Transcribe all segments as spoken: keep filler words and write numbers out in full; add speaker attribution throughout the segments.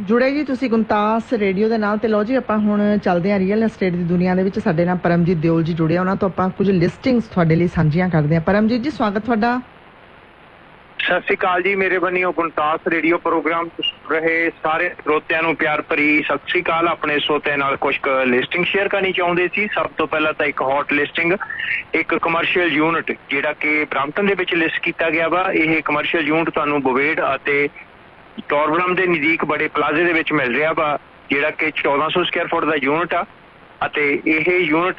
Speaker 1: जुड़े जी तुसी गुणतास रेडियो के नाल। ते लो जी आपां हुण चलदे हां रियल एस्टेट की दुनिया दे विच। साडे नाल परमजीत दिओल जी जुड़े, उन्हां तों आपां कुछ लिस्टिंग्स तुहाडे लई सांझियां करदे हां। परमजीत जी स्वागत तुहाडा।
Speaker 2: सत श्री अकाल जी, मेरे बनियो गुणतास रेडियो प्रोग्राम रहे सारे श्रोतिਆਂ ਨੂੰ प्यार भरी सत श्री अकाल। अपने श्रोतिਆਂ ਨਾਲ कुछ लिस्टिंग शेयर करनी चाਹੁੰਦੇ ਸੀ। सब तो पहला तो एक हॉट लिस्टिंग, एक कमर्शियल यूनिट ਜਿਹੜਾ ਕਿ ਬ੍ਰੈਂਪਟਨ ਦੇ ਵਿੱਚ ਲਿਸਟ ਕੀਤਾ ਗਿਆ ਵਾ। ਇਹ ਕਮਰਸ਼ੀਅਲ ਯੂਨਿਟ ਤੁਹਾਨੂੰ ਬਵੇੜ ਅਤੇ ਟੋਰਬਲਮ ਦੇ ਨਜ਼ਦੀਕ ਬੜੇ ਪਲਾਜ਼ੇ ਦੇ ਵਿੱਚ ਮਿਲ ਰਿਹਾ ਵਾ, ਜਿਹੜਾ ਕਿ ਚੌਦਾਂ ਸੌ ਸਕੁਆयर ਫੁੱਟ ਦਾ ਯੂਨਿਟ ਆ ਅਤੇ ਇਹ ਯੂਨਿਟ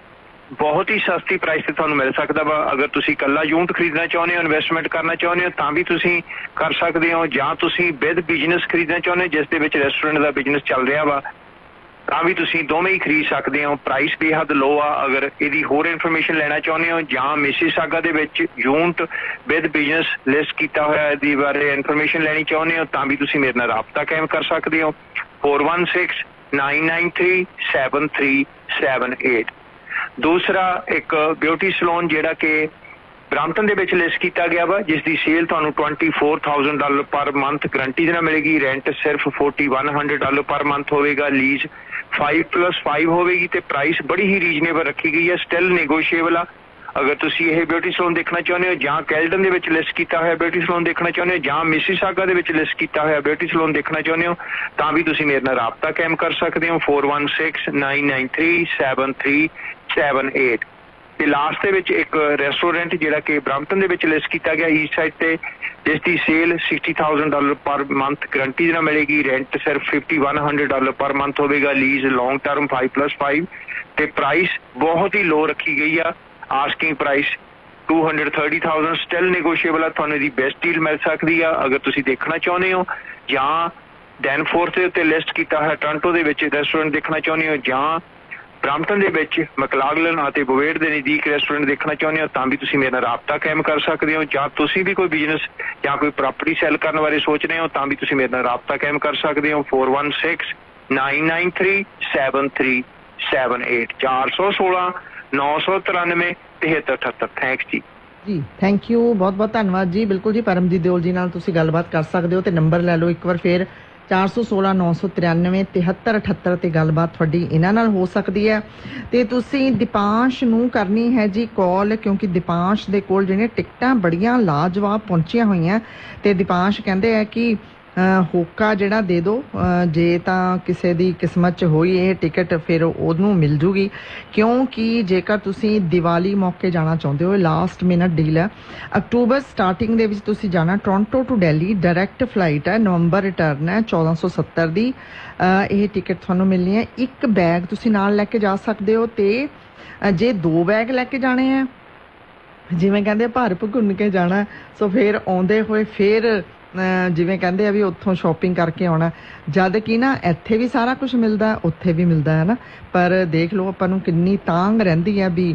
Speaker 2: बहुत ही सस्ती प्राइस से ਤੁਹਾਨੂੰ मिल सकता वा। अगर तुसी कल्ला यूनिट खरीदना चाहते हो, इन्वेस्टमेंट करना चाहते हो तो भी तुसी कर सकते हो, ਜਾਂ तुसी विद बिजनेस खरीदना चाहते हो जिस दे विच रेस्टोरेंट का बिजनेस चल रहा वा ਤਾਂ भी तुसी दोवें ही खरीद सकते हो। प्राइस बेहद लो आ। अगर इहदी होर इन्फॉर्मेशन लेना चाहते हो ਜਾਂ Mississauga they which unit with business list किया होया इहदी बारे इन्फॉर्मेशन लेनी चाहते हो ਤਾਂ भी तुसी मेरे नाल राबता कायम कर सकते हो। Four one six nine nine three seven three seven eight. दूसरा एक ब्यूटी सलोन जिहड़ा कि ब्रैम्पटन दे विच लिस्ट किया गया वा, जिस दी सेल तुहानूं twenty four thousand dollar per month guarantee दे नाल मिलेगी। रेंट सिर्फ forty one hundred dollar per month होगा। लीज फाइव प्लस फाइव होगी तो प्राइस बड़ी ही रीजनेबल रखी गई है, स्टिल नेगोशिएबल आ। अगर तुसी ये ब्यूटी सलोन देखना चाहते हो ਜਾਂ कैल्डन ਦੇ ਵਿੱਚ ਲਿਸਟ ਕੀਤਾ ਹੋਇਆ ब्यूटी सलोन देखना चाहते हो ਜਾਂ मिसिसागा ਦੇ ਵਿੱਚ ਲਿਸਟ ਕੀਤਾ ਹੋਇਆ ब्यूटी सलोन देखना चाहते हो ਤਾਂ भी ਤੁਸੀਂ ਮੇਰੇ ਨਾਲ ਰਾਬਤਾ ਕਾਇਮ ਕਰ ਸਕਦੇ ਹੋ। Four one six nine nine three seven three seven eight. ਤੇ ਲਾਸਟ ਦੇ ਵਿੱਚ ਇੱਕ ਰੈਸਟੋਰੈਂਟ ਜਿਹੜਾ ਕਿ ਬ੍ਰੈਂਪਟਨ ਦੇ ਵਿੱਚ ਲਿਸਟ ਕੀਤਾ ਗਿਆ ਈਸਟ ਸਾਈਡ ਤੇ, ਜਿਸ ਦੀ sale sixty thousand dollar per month guarantee ਦੇ ਨਾਲ ਮਿਲੇਗੀ। ਰੈਂਟ ਸਿਰਫ fifty one hundred dollar per month ਹੋਵੇਗਾ। Lease long term five plus five ਤੇ ਪ੍ਰਾਈਸ ਬਹੁਤ ਹੀ ਲੋ ਰੱਖੀ ਗਈ ਆ। Asking price two hundred thirty thousand still negotiable आ। ਤੁਹਾਨੂੰ ਇਹਦੀ ਬੈਸਟ ਡੀਲ ਮਿਲ ਸਕਦੀ ਆ। ਅਗਰ ਤੁਸੀਂ ਦੇਖਣਾ ਚਾਹੁੰਦੇ ਹੋ ਜਾਂ ਡੈਨਫੋਰਥ ਦੇ ਉੱਤੇ ਲਿਸਟ ਕੀਤਾ ਹੋਇਆ ਟੋਰਾਂਟੋ ਦੇ ਵਿੱਚ ਰੈਸਟੋਰੈਂਟ ਦੇਖਣਾ ਚਾਹੁੰਦੇ ਹੋ ਜਾਂ ਬ੍ਰੈਂਪਟਨ ਦੇ ਵਿੱਚ ਮੈਕਲਾਗਲਨ ਅਤੇ ਬਵੇੜ ਦੇ ਨਜ਼ਦੀਕ ਰੈਸਟੋਰੈਂਟ ਦੇਖਣਾ ਚਾਹੁੰਦੇ ਹੋ ਤਾਂ ਵੀ ਤੁਸੀਂ ਮੇਰੇ ਨਾਲ ਰਾਬਤਾ ਕਾਇਮ ਕਰ ਸਕਦੇ ਹੋ। ਜਾਂ ਤੁਸੀਂ ਵੀ ਕੋਈ ਬਿਜ਼ਨਸ ਜਾਂ ਕੋਈ ਪ੍ਰਾਪਰਟੀ ਸੈਲ ਕਰਨ ਬਾਰੇ ਸੋਚ ਰਹੇ ਹੋ ਤਾਂ ਵੀ ਤੁਸੀਂ ਮੇਰੇ ਨਾਲ ਰਾਬਤਾ ਕਾਇਮ ਕਰ ਸਕਦੇ ਹੋ। Four one six nine nine three seven three seven eight. चार सौ सोलह नौ सौ तिरानवे तिहत्तर अठहत्तर। Thanks ji
Speaker 1: ji thank you, बहुत बहुत धन्यवाद जी। बिल्कुल जी परमजीत दिओल जी नाल तुसी गलबात कर सकते हो। तो नंबर लै लो एक बार फिर चार सौ सोलह नौ सौ तिरानवे तिहत्तर अठहत्तर ते गलबात थोड़ी इन्हां नाल हो सकती है। तो तुसी दीपांश नूं करनी है जी कॉल, क्योंकि दीपांश दे कोल जिहड़ियां टिकटां बड़ियां लाजवाब पहुंचियां होईयां ते दीपांश कहंदे है कि होका जिहड़ा दे दो, जे तां किसी दी किस्मत च होई ये टिकट फिर ओनू मिल जूगी। क्योंकि जेकर तुसी दिवाली मौके जाना चाहुंदे हो, लास्ट मिनट डील है। अक्टूबर स्टार्टिंग दे विच तुसी जाना Toronto to Delhi direct flight है, नवंबर रिटर्न है चौदह सौ सत्तर दी। ये टिकट तुहानूं मिलनी है। एक बैग तुसी नाल लैके जा सकदे हो ते जे दो बैग लैके जाने हैं जिवें कहंदे भर भुन के जाना, सो फिर आउंदे होए फिर जिवें कहंदे आ भी उत्थों शॉपिंग करके आउणा, जद कि ना इत्थे भी सारा कुछ मिलदा है उत्थे भी मिलदा है ना। पर देख लो आपां नूं किन्नी तांग रहिंदी है भी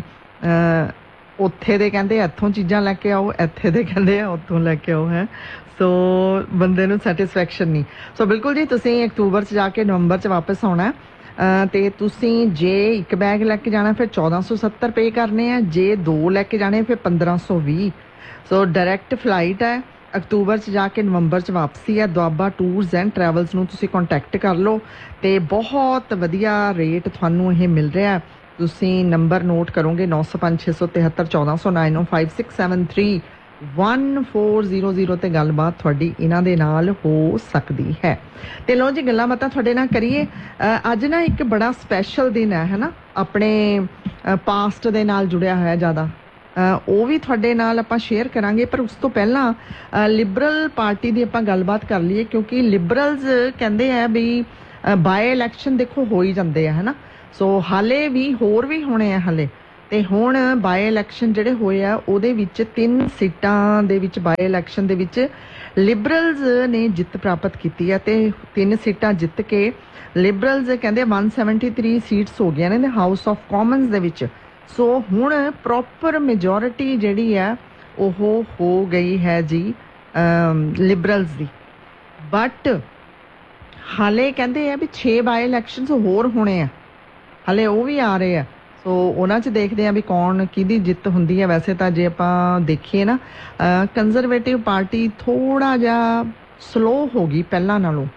Speaker 1: उत्थे दे कहंदे इत्थों चीज़ां लैके आओ, इत्थे दे कहंदे आ उत्थों लैके आओ है। सो बंदे नूं सैटिस्फैक्शन नहीं। सो बिल्कुल जी तुसीं अक्तूबर च जाके नवंबर च वापस आउणा है। तो तुसीं जे एक बैग लैके जाना फिर चौदह सौ सत्तर पे करने हैं, जे दो लैके जाने फिर पंद्रह सौ भी। सो डायरैक्ट फ्लाइट है। अक्तूबर च जाके नवंबर च वापसी है। दुआबा टूरस एंड ट्रैवल्स नूं तुसीं कॉन्टैक्ट कर लो तो बहुत वधिया रेट तुहानूं ये मिल रहा है। तुसीं नंबर नोट करोगे नौ सौ पाँच छे सौ तिहत्तर चौदह सौ नाइन ओ five six seven three one four zero zero ते गलबात थोड़ी इन्हां दे नाल हो सकती है। तो लो जी गल्लां बातां थोड़े नाल करिए। अज ना एक बड़ा स्पैशल दिन है है ना, अपने पास्ट दे नाल जुड़िया होया ज़्यादा ਉਹ ਵੀ ਤੁਹਾਡੇ ਨਾਲ ਆਪਾਂ ਸ਼ੇਅਰ ਕਰਾਂਗੇ। ਪਰ ਉਸ ਤੋਂ ਪਹਿਲਾਂ ਲਿਬਰਲ ਪਾਰਟੀ ਦੀ ਆਪਾਂ ਗੱਲਬਾਤ ਕਰ ਲਈਏ, ਕਿਉਂਕਿ ਲਿਬਰਲਸ ਕਹਿੰਦੇ ਆ ਵੀ ਬਾਏ ਇਲੈਕਸ਼ਨ ਦੇਖੋ ਹੋ ਹੀ ਜਾਂਦੇ ਆ ਹੈ ਨਾ। ਸੋ ਹਾਲੇ ਵੀ ਹੋਰ ਵੀ ਹੋਣੇ ਆ ਹਾਲੇ। ਤੇ ਹੁਣ ਬਾਏ ਇਲੈਕਸ਼ਨ ਜਿਹੜੇ ਹੋਏ ਆ ਉਹਦੇ ਵਿੱਚ ਤਿੰਨ ਸੀਟਾਂ ਦੇ ਵਿੱਚ ਬਾਏ ਇਲੈਕਸ਼ਨ ਦੇ ਵਿੱਚ ਲਿਬਰਲਸ ਨੇ ਜਿੱਤ ਪ੍ਰਾਪਤ ਕੀਤੀ ਹੈ ਤੇ ਤਿੰਨ ਸੀਟਾਂ ਜਿੱਤ ਕੇ ਲਿਬਰਲਸ ਕਹਿੰਦੇ ਇੱਕ ਸੌ तिहत्तर ਸੀਟਸ ਹੋ ਗਈਆਂ ਨੇ ਹਾਊਸ ਆਫ ਕਾਮਨਸ ਦੇ ਵਿੱਚ। सो हुण प्रॉपर मेजोरिटी जिहड़ी है वो हो गई है जी लिबरल्स दी। बट हाले कहते हैं भी छे बाय इलैक्शनस होर होने हैं, हाले वो भी आ रहे हैं। सो उन्हां च देखते हैं भी कौन किहदी जित हुंदी है। वैसे तो जे आपां देखिए ना कंजरवेटिव पार्टी थोड़ा जिहा स्लो हो गई पहलां नालों,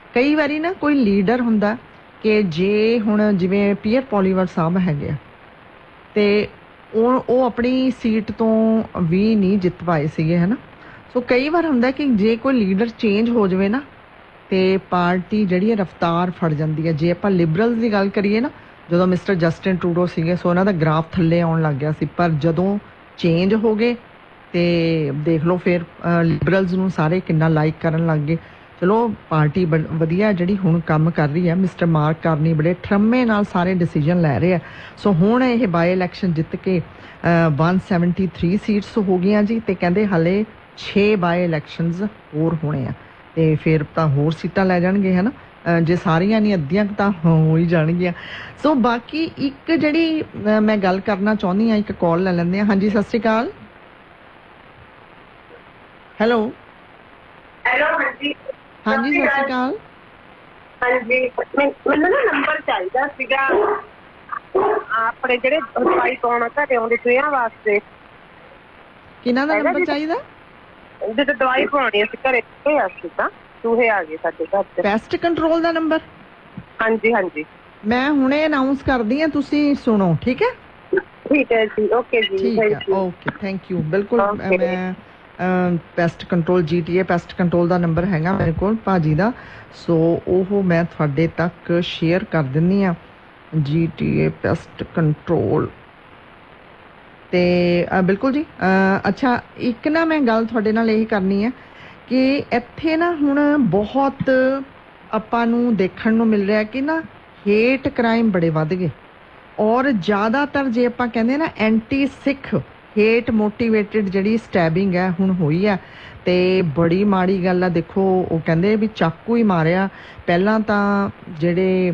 Speaker 1: ਕਈ ਵਾਰੀ ਨਾ ਕੋਈ ਲੀਡਰ ਹੁੰਦਾ ਕਿ ਜੇ ਹੁਣ ਜਿਵੇਂ ਪੀਅਰ ਪੋਲੀਵਰ ਸਾਹਿਬ ਹੈਗੇ ਆ ਤੇ ਉਹ ਉਹ ਆਪਣੀ ਸੀਟ ਤੋਂ ਵੀ ਨਹੀਂ ਜਿੱਤ ਪਾਏ ਸੀਗੇ ਹੈ ਨਾ। ਸੋ ਕਈ ਵਾਰ ਹੁੰਦਾ ਕਿ ਜੇ ਕੋਈ ਲੀਡਰ ਚੇਂਜ ਹੋ ਜਾਵੇ ਨਾ ਤੇ ਪਾਰਟੀ ਜਿਹੜੀ ਹੈ ਰਫਤਾਰ ਫੜ ਜਾਂਦੀ ਹੈ। ਜੇ ਆਪਾਂ ਲਿਬਰਲਸ ਦੀ ਗੱਲ ਕਰੀਏ ਨਾ, ਜਦੋਂ ਮਿਸਟਰ ਜਸਟਿਨ ਟਰੂਡੋ ਸੀਗੇ ਸੋ ਉਹਨਾਂ ਦਾ ਗ੍ਰਾਫ ਥੱਲੇ ਆਉਣ ਲੱਗ ਗਿਆ ਸੀ, ਪਰ ਜਦੋਂ ਚੇਂਜ ਹੋ ਗਏ ਤੇ ਦੇਖ ਲਓ ਫਿਰ ਲਿਬਰਲਸ ਨੂੰ ਸਾਰੇ ਕਿੰਨਾ ਲਾਈਕ ਕਰਨ ਲੱਗ ਗਏ। ਚਲੋ ਪਾਰਟੀ ਵਧੀਆ ਜਿਹੜੀ ਹੁਣ ਕੰਮ ਕਰ ਰਹੀ ਹੈ, ਮਿਸਟਰ ਮਾਰਕ ਕਾਰਨੀ ਬੜੇ ਠਰਮੇ ਨਾਲ ਸਾਰੇ ਡਿਸੀਜਨ ਲੈ ਰਹੇ ਆ। ਸੋ ਹੁਣ ਇਹ ਬਾਈ ਇਲੈਕਸ਼ਨ ਜਿੱਤ ਕੇ ਇੱਕ ਸੌ ਤਿਹੱਤਰ ਸੀਟਸ ਹੋ ਗਈਆਂ ਜੀ, ਤੇ ਕਹਿੰਦੇ ਹਲੇ ਛੇ ਬਾਈ ਇਲੈਕਸ਼ਨਸ ਹੋਰ ਹੋਣੇ ਆ ਤੇ ਫਿਰ ਤਾਂ ਹੋਰ ਸੀਟਾਂ ਲੈ ਜਾਣਗੇ ਹੈ ਨਾ। ਜੇ ਸਾਰੀਆਂ ਨਹੀਂ ਅੱਧੀਆਂ ਤਾਂ ਹੋ ਹੀ ਜਾਣਗੀਆਂ। ਸੋ ਬਾਕੀ ਇੱਕ ਜਿਹੜੀ ਮੈਂ ਗੱਲ ਕਰਨਾ ਚਾਹੁੰਦੀ ਹਾਂ, ਇੱਕ ਕਾਲ ਲੈ ਲੈਂਦੇ ਹਾਂ। ਹਾਂਜੀ ਸਤਿ ਸ਼੍ਰੀ ਅਕਾਲ। ਹੈਲੋ
Speaker 3: ਹੈਲੋ ਹਾਂਜੀ
Speaker 1: ਹਾਂਜੀ ਸਤਿ ਸ਼੍ਰੀ ਅਕਾਲ।
Speaker 3: ਹਾਂਜੀ ਮੈਨੂੰ ਨਾ ਨੰਬਰ ਚਾਹੀਦਾ ਸੀਗਾ ਆਪਣੇ ਜਿਹੜੇ ਦਵਾਈ ਪਾਉਣਾ ਘਰੇ ਆਉਂਦੇ ਚੂਹਿਆਂ ਵਾਸਤੇ।
Speaker 1: ਕਿਹਨਾਂ ਦਾ ਨੰਬਰ ਚਾਹੀਦਾ?
Speaker 3: ਜਦੋਂ ਦਵਾਈ ਪਾਉਣੀ ਅਸੀਂ ਘਰੇ ਚੂਹੇ ਅਸੀਂ ਤਾਂ ਚੂਹੇ ਆ ਗਏ ਸਾਡੇ ਘਰ ਚ।
Speaker 1: ਪੈਸਟ ਕੰਟਰੋਲ ਦਾ ਨੰਬਰ?
Speaker 3: ਹਾਂਜੀ ਹਾਂਜੀ
Speaker 1: ਮੈਂ ਹੁਣੇ ਅਨਾਉਂਸ ਕਰਦੀ ਹਾਂ, ਤੁਸੀਂ ਸੁਣੋ ਠੀਕ ਹੈ?
Speaker 3: ਠੀਕ ਹੈ ਜੀ, ਓਕੇ ਜੀ,
Speaker 1: ਠੀਕ ਹੈ, ਓਕੇ ਥੈਂਕ ਯੂ। ਬਿਲਕੁਲ ਮੈਂ ਪੈਸਟ ਕੰਟਰੋਲ ਜੀ ਟੀ ਏ ਪੈਸਟ ਕੰਟਰੋਲ ਦਾ ਨੰਬਰ ਹੈਗਾ ਮੇਰੇ ਕੋਲ ਭਾਜੀ ਦਾ, ਸੋ ਉਹ ਮੈਂ ਤੁਹਾਡੇ ਤੱਕ ਸ਼ੇਅਰ ਕਰ ਦਿੰਦੀ ਹਾਂ। ਜੀ ਟੀ ਏ ਪੈਸਟ ਕੰਟਰੋਲ ਤੇ ਬਿਲਕੁਲ ਜੀ। ਅੱਛਾ ਇੱਕ ਨਾ ਮੈਂ ਗੱਲ ਤੁਹਾਡੇ ਨਾਲ ਇਹ ਕਰਨੀ ਹੈ ਕਿ ਇੱਥੇ ਨਾ ਹੁਣ ਬਹੁਤ ਆਪਾਂ ਨੂੰ ਦੇਖਣ ਨੂੰ ਮਿਲ ਰਿਹਾ ਕਿ ਨਾ ਹੇਟ ਕ੍ਰਾਈਮ ਬੜੇ ਵੱਧ ਗਏ, ਔਰ ਜ਼ਿਆਦਾਤਰ ਜੇ ਆਪਾਂ ਕਹਿੰਦੇ ਨਾ ਐਂਟੀ ਸਿੱਖ ਹੇਟ ਮੋਟੀਵੇਟਿਡ ਜਿਹੜੀ ਸਟੈਬਿੰਗ ਹੈ ਹੁਣ ਹੋਈ ਹੈ ਤੇ ਬੜੀ ਮਾੜੀ ਗੱਲ ਆ। ਦੇਖੋ ਉਹ ਕਹਿੰਦੇ ਵੀ ਚਾਕੂ ਹੀ ਮਾਰਿਆ। ਪਹਿਲਾਂ ਤਾਂ ਜਿਹੜੇ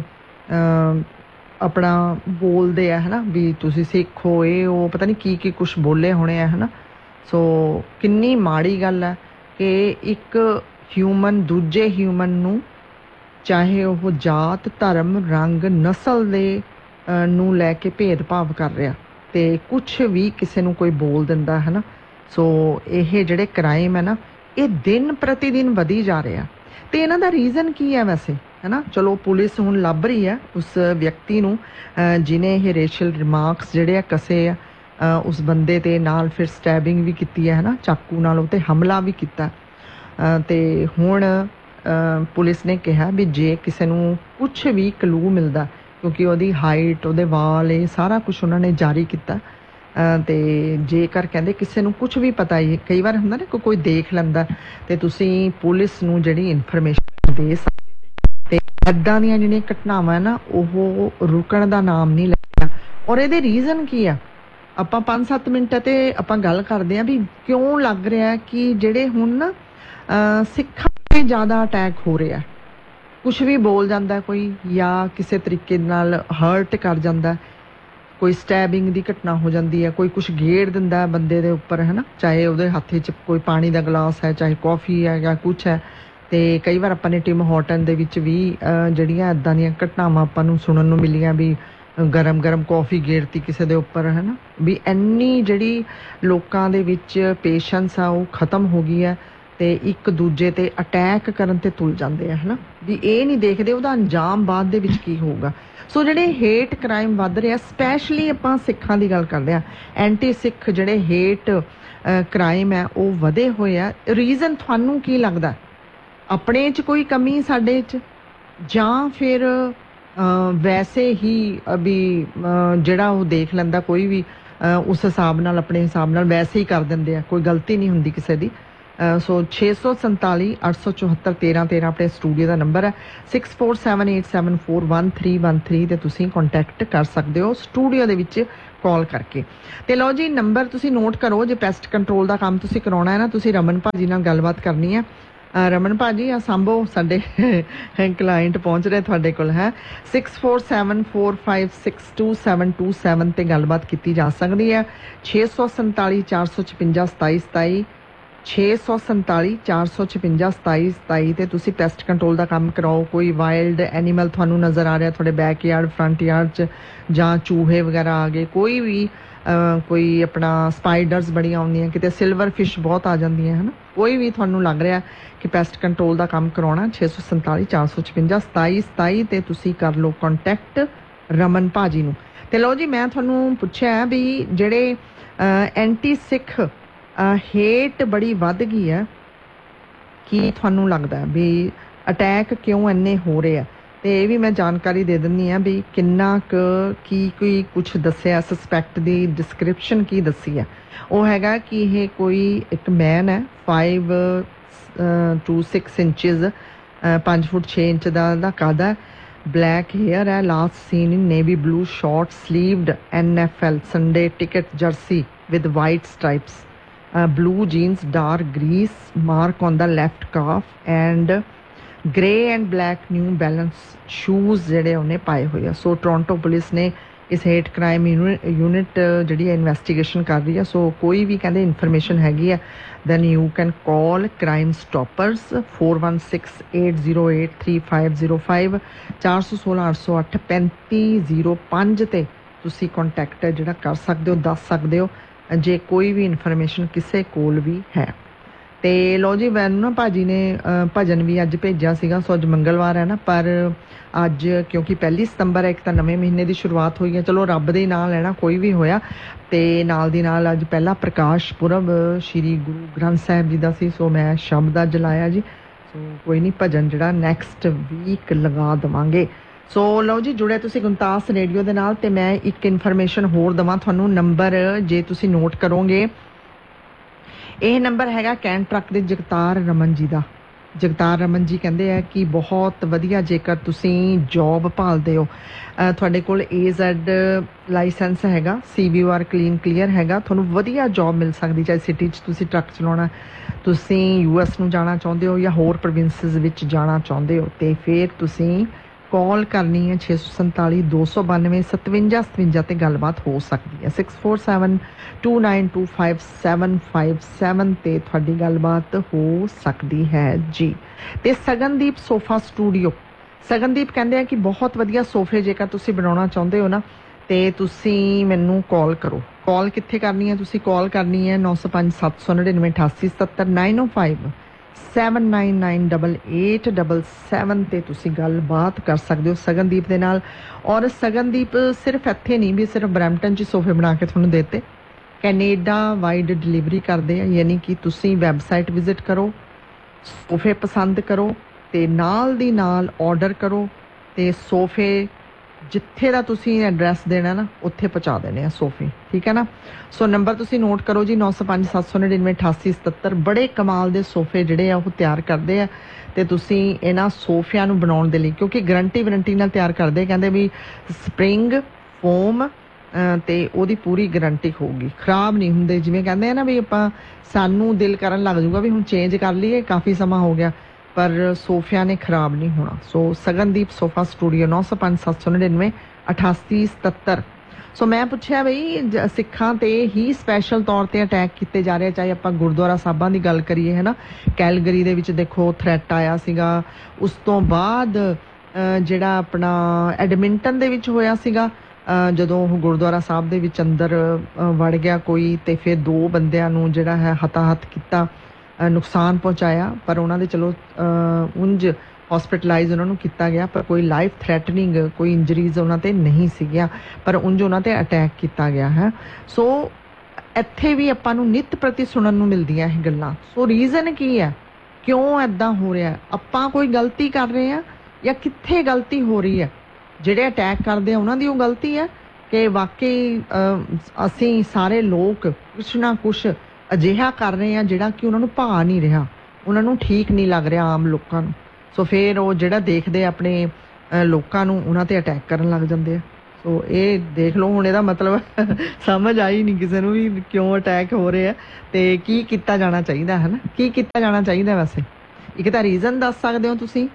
Speaker 1: ਆਪਣਾ ਬੋਲਦੇ ਆ ਹੈ ਨਾ ਵੀ ਤੁਸੀਂ ਸਿੱਖ ਹੋ, ਇਹ ਉਹ ਪਤਾ ਨਹੀਂ ਕੀ ਕੀ ਕੁਛ ਬੋਲੇ ਹੋਣੇ ਆ ਹੈ ਨਾ। ਸੋ ਕਿੰਨੀ ਮਾੜੀ ਗੱਲ ਹੈ ਕਿ ਇੱਕ ਹਿਊਮਨ ਦੂਜੇ ਹਿਊਮਨ ਨੂੰ, ਚਾਹੇ ਉਹ ਜਾਤ ਧਰਮ ਰੰਗ ਨਸਲ ਦੇ ਨੂੰ ਲੈ ਕੇ ਭੇਦਭਾਵ ਕਰ ਰਿਹਾ ਤੇ ਕੁਛ ਵੀ ਕਿਸੇ ਨੂੰ ਕੋਈ ਬੋਲ ਦਿੰਦਾ ਹੈ ਨਾ। ਸੋ ਇਹ ਜਿਹੜੇ ਕ੍ਰਾਈਮ ਹੈ ਨਾ ਇਹ ਦਿਨ ਪ੍ਰਤੀ ਦਿਨ ਵਧੀ ਜਾ ਰਿਹਾ ਤੇ ਇਹਨਾਂ ਦਾ ਰੀਜ਼ਨ ਕੀ ਹੈ ਵੈਸੇ ਹੈ ਨਾ। ਚਲੋ ਪੁਲਿਸ ਹੁਣ ਲੱਭ ਰਹੀ ਹੈ ਉਸ ਵਿਅਕਤੀ ਨੂੰ ਜਿਹਨੇ ਇਹ ਰੇਸ਼ੀਅਲ ਰਿਮਾਰਕਸ ਜਿਹੜੇ ਆ ਕਸੇ ਆ ਉਸ ਬੰਦੇ ਤੇ, ਨਾਲ ਫਿਰ ਸਟੈਬਿੰਗ ਵੀ ਕੀਤੀ ਹੈ ਨਾ, ਚਾਕੂ ਨਾਲ ਉਹ ਤੇ ਹਮਲਾ ਵੀ ਕੀਤਾ। ਤੇ ਹੁਣ ਪੁਲਿਸ ਨੇ ਕਿਹਾ ਵੀ ਜੇ ਕਿਸੇ ਨੂੰ ਕੁਛ ਵੀ ਕਲੂ ਮਿਲਦਾ, ਕਿਉਂਕਿ ਉਹਦੀ ਹਾਈਟ ਉਹਦੇ ਵਾਲ ਇਹ ਸਾਰਾ ਕੁਛ ਉਹਨਾਂ ਨੇ ਜਾਰੀ ਕੀਤਾ, ਤੇ ਜੇਕਰ ਕਹਿੰਦੇ ਕਿਸੇ ਨੂੰ ਕੁਛ ਵੀ ਪਤਾ ਹੀ, ਕਈ ਵਾਰ ਹੁੰਦਾ ਨਾ ਕੋਈ ਦੇਖ ਲੈਂਦਾ ਤੇ ਤੁਸੀਂ ਪੁਲਿਸ ਨੂੰ ਜਿਹੜੀ ਇਨਫੋਰਮੇਸ਼ਨ ਦੇ ਸਕਦੇ। ਤੇ ਇੱਦਾਂ ਦੀਆਂ ਜਿਹੜੀਆਂ ਘਟਨਾਵਾਂ ਨਾ ਉਹ ਰੁਕਣ ਦਾ ਨਾਮ ਨਹੀਂ ਲੈ ਰਿਹਾ। ਔਰ ਇਹਦੇ ਰੀਜ਼ਨ ਕੀ ਆ ਆਪਾਂ ਪੰਜ ਸੱਤ ਮਿੰਟ ਤੇ ਆਪਾਂ ਗੱਲ ਕਰਦੇ ਹਾਂ ਵੀ ਕਿਉਂ ਲੱਗ ਰਿਹਾ ਕਿ ਜਿਹੜੇ ਹੁਣ ਨਾ ਸਿੱਖਾਂ ਤੇ ਜ਼ਿਆਦਾ ਅਟੈਕ ਹੋ ਰਿਹਾ। ਕੁਛ ਵੀ ਬੋਲ ਜਾਂਦਾ ਕੋਈ ਜਾਂ ਕਿਸੇ ਤਰੀਕੇ ਨਾਲ ਹਰਟ ਕਰ ਜਾਂਦਾ, ਕੋਈ ਸਟੈਬਿੰਗ ਦੀ ਘਟਨਾ ਹੋ ਜਾਂਦੀ ਹੈ, ਕੋਈ ਕੁਛ ਗੇੜ ਦਿੰਦਾ ਬੰਦੇ ਦੇ ਉੱਪਰ ਹੈ ਨਾ, ਚਾਹੇ ਉਹਦੇ ਹੱਥ 'ਚ ਕੋਈ ਪਾਣੀ ਦਾ ਗਲਾਸ ਹੈ, ਚਾਹੇ ਕੌਫੀ ਹੈ ਜਾਂ ਕੁਛ ਹੈ। ਤੇ ਕਈ ਵਾਰ ਆਪਾਂ ਨੇ ਟਿਮ ਹਾਰਟਨ ਦੇ ਵਿੱਚ ਵੀ ਜਿਹੜੀਆਂ ਇੱਦਾਂ ਦੀਆਂ ਘਟਨਾਵਾਂ ਆਪਾਂ ਨੂੰ ਸੁਣਨ ਨੂੰ ਮਿਲੀਆਂ ਵੀ ਗਰਮ ਗਰਮ ਕੌਫੀ ਗੇੜਤੀ ਕਿਸੇ ਦੇ ਉੱਪਰ ਹੈ ਨਾ। ਵੀ ਇੰਨੀ ਜਿਹੜੀ ਲੋਕਾਂ ਦੇ ਵਿੱਚ ਪੇਸ਼ੈਂਸ ਆ ਉਹ ਖਤਮ ਹੋ ਗਈ ਹੈ ਤੇ ਇੱਕ ਦੂਜੇ ਤੇ ਅਟੈਕ ਕਰਨ ਤੇ ਤੁਲ ਜਾਂਦੇ ਆ ਹੈ ਨਾ, ਵੀ ਇਹ ਨਹੀਂ ਦੇਖਦੇ ਉਹਦਾ ਅੰਜਾਮ ਬਾਅਦ ਦੇ ਵਿੱਚ ਕੀ ਹੋਊਗਾ। ਸੋ ਜਿਹੜੇ ਹੇਟ ਕ੍ਰਾਈਮ ਵੱਧ ਰਿਹਾ, ਸਪੈਸ਼ਲੀ ਆਪਾਂ ਸਿੱਖਾਂ ਦੀ ਗੱਲ ਕਰਦੇ ਹਾਂ, ਐਂਟੀ ਸਿੱਖ ਜਿਹੜੇ ਹੇਟ ਕ੍ਰਾਈਮ ਹੈ ਉਹ ਵਧੇ ਹੋਏ ਆ। ਰੀਜ਼ਨ ਤੁਹਾਨੂੰ ਕੀ ਲੱਗਦਾ? ਆਪਣੇ 'ਚ ਕੋਈ ਕਮੀ ਸਾਡੇ 'ਚ, ਜਾਂ ਫਿਰ ਵੈਸੇ ਹੀ ਵੀ ਜਿਹੜਾ ਉਹ ਦੇਖ ਲੈਂਦਾ ਕੋਈ ਵੀ ਉਸ ਹਿਸਾਬ ਨਾਲ ਆਪਣੇ ਹਿਸਾਬ ਨਾਲ ਵੈਸੇ ਹੀ ਕਰ ਦਿੰਦੇ ਆ, ਕੋਈ ਗਲਤੀ ਨਹੀਂ ਹੁੰਦੀ ਕਿਸੇ ਦੀ। ਸੋ ਛੇ ਸੌ ਸੰਤਾਲੀ ਅੱਠ ਸੌ ਚੁਹੱਤਰ ਤੇਰਾਂ ਤੇਰਾਂ ਆਪਣੇ ਸਟੂਡੀਓ ਦਾ ਨੰਬਰ ਹੈ। Six four seven eight seven four one three one three ਤੇ ਤੁਸੀਂ ਕੰਟੈਕਟ ਕਰ ਸਕਦੇ ਹੋ ਸਟੂਡੀਓ ਦੇ ਵਿੱਚ ਕਾਲ ਕਰਕੇ। ਤੇ ਲਓ ਜੀ ਨੰਬਰ ਤੁਸੀਂ ਨੋਟ ਕਰੋ, ਜੇ ਪੈਸਟ ਕੰਟਰੋਲ ਦਾ ਕੰਮ ਤੁਸੀਂ ਕਰਾਉਣਾ ਹੈ ਨਾ, ਤੁਸੀਂ ਰਮਨ ਭਾਜੀ ਨਾਲ ਗੱਲਬਾਤ ਕਰਨੀ ਹੈ। ਰਮਨ ਭਾਜੀ ਆ ਸਾਂਭੋ, ਸਾਡੇ ਕਲਾਇੰਟ ਪਹੁੰਚ ਰਹੇ ਤੁਹਾਡੇ ਕੋਲ ਹੈ। Six four seven four five six to seven to seven ਤੇ ਗੱਲਬਾਤ ਕੀਤੀ ਜਾ ਸਕਦੀ ਹੈ। ਛੇ ਸੌ ਸੰਤਾਲੀ ਚਾਰ ਸੌ ਛਪੰਜਾ ਸਤਾਈ ਸਤਾਈ ਛੇ ਸੌ ਸੰਤਾਲੀ ਚਾਰ ਸੌ ਛਪੰਜਾ ਸਤਾਈ ਸਤਾਈ ਤੇ ਤੁਸੀਂ ਪੈਸਟ ਕੰਟਰੋਲ ਦਾ ਕੰਮ ਕਰਾਓ। ਕੋਈ ਵਾਈਲਡ ਐਨੀਮਲ ਤੁਹਾਨੂੰ ਨਜ਼ਰ ਆ ਰਿਹਾ ਤੁਹਾਡੇ ਬੈਕ ਯਾਰਡ ਫਰੰਟ ਯਾਰਡ 'ਚ, ਜਾਂ ਚੂਹੇ ਵਗੈਰਾ ਆ ਗਏ, ਕੋਈ ਵੀ ਕੋਈ ਆਪਣਾ ਸਪਾਈਡਰਸ ਬੜੀਆਂ ਆਉਂਦੀਆਂ, ਕਿਤੇ ਸਿਲਵਰ ਫਿਸ਼ ਬਹੁਤ ਆ ਜਾਂਦੀਆਂ ਹਨ। ਕੋਈ ਵੀ ਤੁਹਾਨੂੰ ਲੱਗ ਰਿਹਾ ਕਿ ਪੈਸਟ ਕੰਟਰੋਲ ਦਾ ਕੰਮ ਕਰਾਉਣਾ, ਛੇ ਸੌ ਸੰਤਾਲੀ ਚਾਰ ਸੌ ਛਪੰਜਾ ਸਤਾਈ ਸਤਾਈ ਤੇ ਤੁਸੀਂ ਕਰ ਲਓ ਕੰਟੈਕਟ ਰਮਨ ਭਾਜੀ ਨੂੰ। ਤੇ ਲਓ ਜੀ, ਮੈਂ ਤੁਹਾਨੂੰ ਪੁੱਛਿਆ ਵੀ ਜਿਹੜੇ ਐਂਟੀ ਸਿੱਖ ਹੇਟ ਬੜੀ ਵੱਧ ਗਈ ਹੈ, ਕੀ ਤੁਹਾਨੂੰ ਲੱਗਦਾ ਵੀ ਅਟੈਕ ਕਿਉਂ ਇੰਨੇ ਹੋ ਰਹੇ ਆ? ਤੇ ਇਹ ਵੀ ਮੈਂ ਜਾਣਕਾਰੀ ਦੇ ਦਿੰਦੀ ਹਾਂ ਵੀ ਕਿੰਨਾ ਕੁ ਕੀ ਕੋਈ ਕੁਛ ਦੱਸਿਆ, ਸਸਪੈਕਟ ਦੀ ਡਿਸਕ੍ਰਿਪਸ਼ਨ ਕੀ ਦੱਸੀ ਹੈ। ਉਹ ਹੈਗਾ ਕਿ ਇਹ ਕੋਈ ਇੱਕ ਮੈਨ ਹੈ, ਫਾਈਵ ਟੂ ਸਿਕਸ ਇੰਚਜ਼, ਪੰਜ ਫੁੱਟ ਛੇ ਇੰਚ ਦਾ ਦਾ ਕੱਦ ਹੈ, ਬਲੈਕ ਹੇਅਰ ਹੈ, last scene in navy blue short ਸਲੀਵਡ N F L Sunday ticket jersey with white ਸਟ੍ਰਾਈਪਸ, blue jeans, dark grease mark on the left calf and grey and black new balance shoes ਜਿਹੜੇ ਉਹਨੇ ਪਾਏ ਹੋਏ ਆ। ਸੋ Toronto police ਨੇ ਇਸ hate crime unit ਜਿਹੜੀ investigation ਕਰ ਰਹੀ ਆ। ਸੋ ਕੋਈ ਵੀ ਕਹਿੰਦੇ ਇਨਫੋਰਮੇਸ਼ਨ ਹੈਗੀ ਆ, then you can call crime stoppers four one six eight zero eight three five zero five ਚਾਰ ਸੌ ਸੋਲਾਂ ਅੱਠ ਸੌ ਅੱਠ ਪੈਂਤੀ ਜ਼ੀਰੋ ਪੰਜ ਤੇ ਤੁਸੀਂ ਕੰਟੈਕਟ ਜਿਹੜਾ ਕਰ ਸਕਦੇ ਹੋ, ਦੱਸ ਸਕਦੇ ਹੋ ਜੇ ਕੋਈ ਵੀ ਇਨਫੋਰਮੇਸ਼ਨ ਕਿਸੇ ਕੋਲ ਵੀ ਹੈ। ਤੇ ਲਓ ਜੀ, ਮੈਨੂੰ ਨਾ ਭਾਜੀ ਨੇ ਭਜਨ ਵੀ ਅੱਜ ਭੇਜਿਆ ਸੀਗਾ। ਸੋ ਅੱਜ ਮੰਗਲਵਾਰ ਹੈ ਨਾ, ਪਰ ਅੱਜ ਕਿਉਂਕਿ ਪਹਿਲੀ ਸਤੰਬਰ ਹੈ, ਇੱਕ ਤਾਂ ਨਵੇਂ ਮਹੀਨੇ ਦੀ ਸ਼ੁਰੂਆਤ ਹੋਈ ਹੈ, ਚਲੋ ਰੱਬ ਦੇ ਨਾਲ ਹੈ ਨਾ, ਕੋਈ ਵੀ ਹੋਇਆ। ਤੇ ਨਾਲ ਦੀ ਨਾਲ ਅੱਜ ਪਹਿਲਾ ਪ੍ਰਕਾਸ਼ ਪੁਰਬ ਸ਼੍ਰੀ ਗੁਰੂ ਗ੍ਰੰਥ ਸਾਹਿਬ ਜੀ ਦਾ ਸੀ। ਸੋ ਮੈਂ ਸ਼ਬਦ ਅੱਜ ਲਾਇਆ ਜੀ। ਸੋ ਕੋਈ ਨਹੀਂ, ਭਜਨ ਜਿਹੜਾ ਨੈਕਸਟ ਵੀਕ ਲਗਾ ਦੇਵਾਂਗੇ। ਸੋ ਲਓ ਜੀ, ਜੁੜੇ ਤੁਸੀਂ ਗੁਣਤਾਸ ਰੇਡੀਓ ਦੇ ਨਾਲ। ਤੇ ਮੈਂ ਇੱਕ ਇਨਫੋਰਮੇਸ਼ਨ ਹੋਰ ਦੇਵਾਂ ਤੁਹਾਨੂੰ, ਨੰਬਰ ਜੇ ਤੁਸੀਂ ਨੋਟ ਕਰੋਗੇ, ਇਹ ਨੰਬਰ ਹੈਗਾ ਕੈਨ ਟਰੱਕ ਦੇ ਜਗਤਾਰ ਰਮਨ ਜੀ ਦਾ। ਜਗਤਾਰ ਰਮਨ ਜੀ ਕਹਿੰਦੇ ਆ ਕਿ ਬਹੁਤ ਵਧੀਆ, ਜੇਕਰ ਤੁਸੀਂ ਜੋਬ ਭਾਲਦੇ ਹੋ, ਤੁਹਾਡੇ ਕੋਲ ਏ ਜ਼ੈਡ ਲਾਇਸੈਂਸ ਹੈਗਾ, C B you are clean clear ਹੈਗਾ, ਤੁਹਾਨੂੰ ਵਧੀਆ ਜੋਬ ਮਿਲ ਸਕਦੀ। ਚਾਹੇ ਸਿਟੀ 'ਚ ਤੁਸੀਂ ਟਰੱਕ ਚਲਾਉਣਾ, ਤੁਸੀਂ ਯੂ ਐਸ ਨੂੰ ਜਾਣਾ ਚਾਹੁੰਦੇ ਹੋ ਜਾਂ ਹੋਰ ਪ੍ਰੋਵਿੰਸਿਸ ਵਿੱਚ ਜਾਣਾ ਚਾਹੁੰਦੇ ਹੋ, ਤੇ ਫਿਰ ਤੁਸੀਂ ਕਾਲ ਕਰਨੀ ਹੈ ਛੇ ਸੌ ਸੰਤਾਲੀ ਦੋ ਸੌ ਬਾਨਵੇਂ ਸਤਵੰਜਾ ਸਤਵੰਜਾ ਤੇ ਗੱਲਬਾਤ ਹੋ ਸਕਦੀ ਹੈ। Six four seven to nine to five seven five seven ਤੇ ਤੁਹਾਡੀ ਗੱਲਬਾਤ ਹੋ ਸਕਦੀ ਹੈ ਜੀ। ਤੇ ਸਗਨਦੀਪ ਸੋਫਾ ਸਟੂਡੀਓ, ਸਗਨਦੀਪ ਕਹਿੰਦੇ ਆ ਕਿ ਬਹੁਤ ਵਧੀਆ ਸੋਫੇ ਜੇਕਰ ਤੁਸੀਂ ਬਣਾਉਣਾ ਚਾਹੁੰਦੇ ਹੋ ਨਾ, ਤੇ ਤੁਸੀਂ ਮੈਨੂੰ ਕਾਲ ਕਰੋ। ਕਾਲ ਕਿੱਥੇ ਕਰਨੀ ਹੈ? ਤੁਸੀਂ ਕਾਲ ਕਰਨੀ ਹੈ ਨੌ ਸੌ ਪੰਜ ਸੱਤ ਸੌ ਨੜਿਨਵੇਂ ਅਠਾਸੀ ਸਤੱਤਰ ਨਾਈਨ ਓ five seven nine nine double eight double seven ਤੇ ਤੁਸੀਂ ਗੱਲਬਾਤ ਕਰ ਸਕਦੇ ਹੋ ਸਗਨਦੀਪ ਦੇ ਨਾਲ। ਔਰ ਸਗਨਦੀਪ ਸਿਰਫ ਇੱਥੇ ਨਹੀਂ ਵੀ ਸਿਰਫ ਬਰੈਂਪਟਨ 'ਚ ਸੋਫੇ ਬਣਾ ਕੇ ਤੁਹਾਨੂੰ ਦੇਤੇ, ਕੈਨੇਡਾ ਵਾਈਡ ਡਿਲੀਵਰੀ ਕਰਦੇ ਆ। ਯਾਨੀ ਕਿ ਤੁਸੀਂ ਵੈਬਸਾਈਟ ਵਿਜ਼ਿਟ ਕਰੋ, ਸੋਫੇ ਪਸੰਦ ਕਰੋ ਤੇ ਨਾਲ ਦੀ ਨਾਲ ਆਰਡਰ ਕਰੋ, ਤੇ ਸੋਫੇ ਜਿੱਥੇ ਦਾ ਤੁਸੀਂ ਐਡਰੈਸ ਦੇਣਾ ਨਾ ਉੱਥੇ ਪਹੁੰਚਾ ਦੇਣੇ ਆ ਸੋਫੇ, ਠੀਕ ਹੈ ਨਾ। ਸੋ ਨੰਬਰ ਤੁਸੀਂ ਨੋਟ ਕਰੋ ਜੀ, ਨੌ ਸੌ ਪੰਜ ਸੱਤ ਸੌ ਨੜਿਨਵੇਂ ਅਠਾਸੀ ਸਤੱਤਰ। ਬੜੇ ਕਮਾਲ ਦੇ ਸੋਫੇ ਜਿਹੜੇ ਆ ਉਹ ਤਿਆਰ ਕਰਦੇ ਆ, ਤੇ ਤੁਸੀਂ ਇਹਨਾਂ ਸੋਫਿਆਂ ਨੂੰ ਬਣਾਉਣ ਦੇ ਲਈ, ਕਿਉਂਕਿ ਗਰੰਟੀ ਵਾਰੰਟੀ ਨਾਲ ਤਿਆਰ ਕਰਦੇ, ਕਹਿੰਦੇ ਵੀ ਸਪਰਿੰਗ ਫੋਮ ਤੇ ਉਹਦੀ ਪੂਰੀ ਗਰੰਟੀ ਹੋਊਗੀ, ਖਰਾਬ ਨਹੀਂ ਹੁੰਦੇ। ਜਿਵੇਂ ਕਹਿੰਦੇ ਆ ਨਾ ਵੀ ਆਪਾਂ, ਸਾਨੂੰ ਦਿਲ ਕਰਨ ਲੱਗ ਜੂਗਾ ਵੀ ਹੁਣ ਚੇਂਜ ਕਰ ਲਈਏ, ਕਾਫੀ ਸਮਾਂ ਹੋ ਗਿਆ, ਪਰ ਸੋਫਿਆਂ ਨੇ ਖਰਾਬ ਨਹੀਂ ਹੋਣਾ। ਸੋ ਸਗਨਦੀਪ ਸੋਫਾ ਸਟੂਡੀਓ ਨੌ ਸੌ ਪੰਜ ਸੱਤ ਸੌ ਨੜਿਨਵੇਂ ਅਠਾਸੀ ਸਤੱਤਰ। ਸੋ ਮੈਂ ਪੁੱਛਿਆ ਬਈ ਸਿੱਖਾਂ ਤੇ ਹੀ ਸਪੈਸ਼ਲ ਤੌਰ ਤੇ ਅਟੈਕ ਕੀਤੇ ਜਾ ਰਹੇ, ਚਾਹੇ ਆਪਾਂ ਗੁਰਦੁਆਰਾ ਸਾਹਿਬਾਂ ਦੀ ਗੱਲ ਕਰੀਏ ਹੈ ਨਾ, ਕੈਲਗਰੀ ਦੇ ਵਿੱਚ ਦੇਖੋ ਥ੍ਰੈਟ ਆਇਆ ਸੀਗਾ, ਉਸ ਤੋਂ ਬਾਅਦ ਜਿਹੜਾ ਆਪਣਾ ਐਡਮਿੰਟਨ ਦੇ ਵਿੱਚ ਹੋਇਆ ਸੀਗਾ, ਜਦੋਂ ਉਹ ਗੁਰਦੁਆਰਾ ਸਾਹਿਬ ਦੇ ਵਿੱਚ ਅੰਦਰ ਵੜ ਗਿਆ ਕੋਈ, ਤੇ ਫਿਰ ਦੋ ਬੰਦਿਆਂ ਨੂੰ ਜਿਹੜਾ ਹੈ ਹਤਾਹਤ ਕੀਤਾ, ਨੁਕਸਾਨ ਪਹੁੰਚਾਇਆ, ਪਰ ਉਹਨਾਂ ਦੇ ਚਲੋ ਉਂਝ ਹਸਪੀਟਲਾਈਜ਼ ਉਹਨਾਂ ਨੂੰ ਕੀਤਾ ਗਿਆ, ਪਰ ਕੋਈ ਲਾਈਫ ਥ੍ਰੈਟਨਿੰਗ ਕੋਈ ਇੰਜਰੀਜ਼ ਉਹਨਾਂ ਤੇ ਨਹੀਂ ਸੀਗੀਆਂ, ਪਰ ਉਂਝ ਉਹਨਾਂ ਤੇ ਅਟੈਕ ਕੀਤਾ ਗਿਆ ਹੈ। ਸੋ ਇੱਥੇ ਵੀ ਆਪਾਂ ਨੂੰ ਨਿੱਤ ਪ੍ਰਤੀ ਸੁਣਨ ਨੂੰ ਮਿਲਦੀਆਂ ਇਹ ਗੱਲਾਂ। ਸੋ ਰੀਜ਼ਨ ਕੀ ਹੈ, ਕਿਉਂ ਇੱਦਾਂ ਹੋ ਰਿਹਾ? ਆਪਾਂ ਕੋਈ ਗਲਤੀ ਕਰ ਰਹੇ ਹਾਂ ਜਾਂ ਕਿੱਥੇ ਗਲਤੀ ਹੋ ਰਹੀ ਹੈ? ਜਿਹੜੇ ਅਟੈਕ ਕਰਦੇ ਆ ਉਹਨਾਂ ਦੀ ਉਹ ਗਲਤੀ ਹੈ ਕਿ ਵਾਕਈ ਅਸੀਂ ਸਾਰੇ ਲੋਕ ਕੁਛ ਨਾ ਕੁਛ ਅਜਿਹਾ ਕਰ ਰਹੇ ਹਾਂ ਜਿਹੜਾ ਕਿ ਉਹਨਾਂ ਨੂੰ ਭਾ ਨਹੀਂ ਰਿਹਾ, ਉਹਨਾਂ ਨੂੰ ਠੀਕ ਨਹੀਂ ਲੱਗ ਰਿਹਾ ਆਮ ਲੋਕਾਂ ਨੂੰ। ਸੋ ਫਿਰ ਉਹ ਜਿਹੜਾ ਦੇਖਦੇ ਆਪਣੇ ਲੋਕਾਂ ਨੂੰ ਉਹਨਾਂ ਤੇ ਅਟੈਕ ਕਰਨ ਲੱਗ ਜਾਂਦੇ ਆ। ਸੋ ਇਹ ਦੇਖ ਲਓ, ਹੁਣ ਇਹਦਾ ਮਤਲਬ ਸਮਝ ਆਈ ਨਹੀਂ ਕਿਸੇ ਨੂੰ ਵੀ ਕਿਉਂ ਅਟੈਕ ਹੋ ਰਹੇ ਆ ਤੇ ਕੀ ਕੀਤਾ ਜਾਣਾ ਚਾਹੀਦਾ ਹੈ ਨਾ, ਕੀ ਕੀਤਾ ਜਾਣਾ ਚਾਹੀਦਾ। ਵੈਸੇ ਇੱਕ ਤਾਂ ਰੀਜ਼ਨ ਦੱਸ ਸਕਦੇ ਹੋ ਤੁਸੀਂ,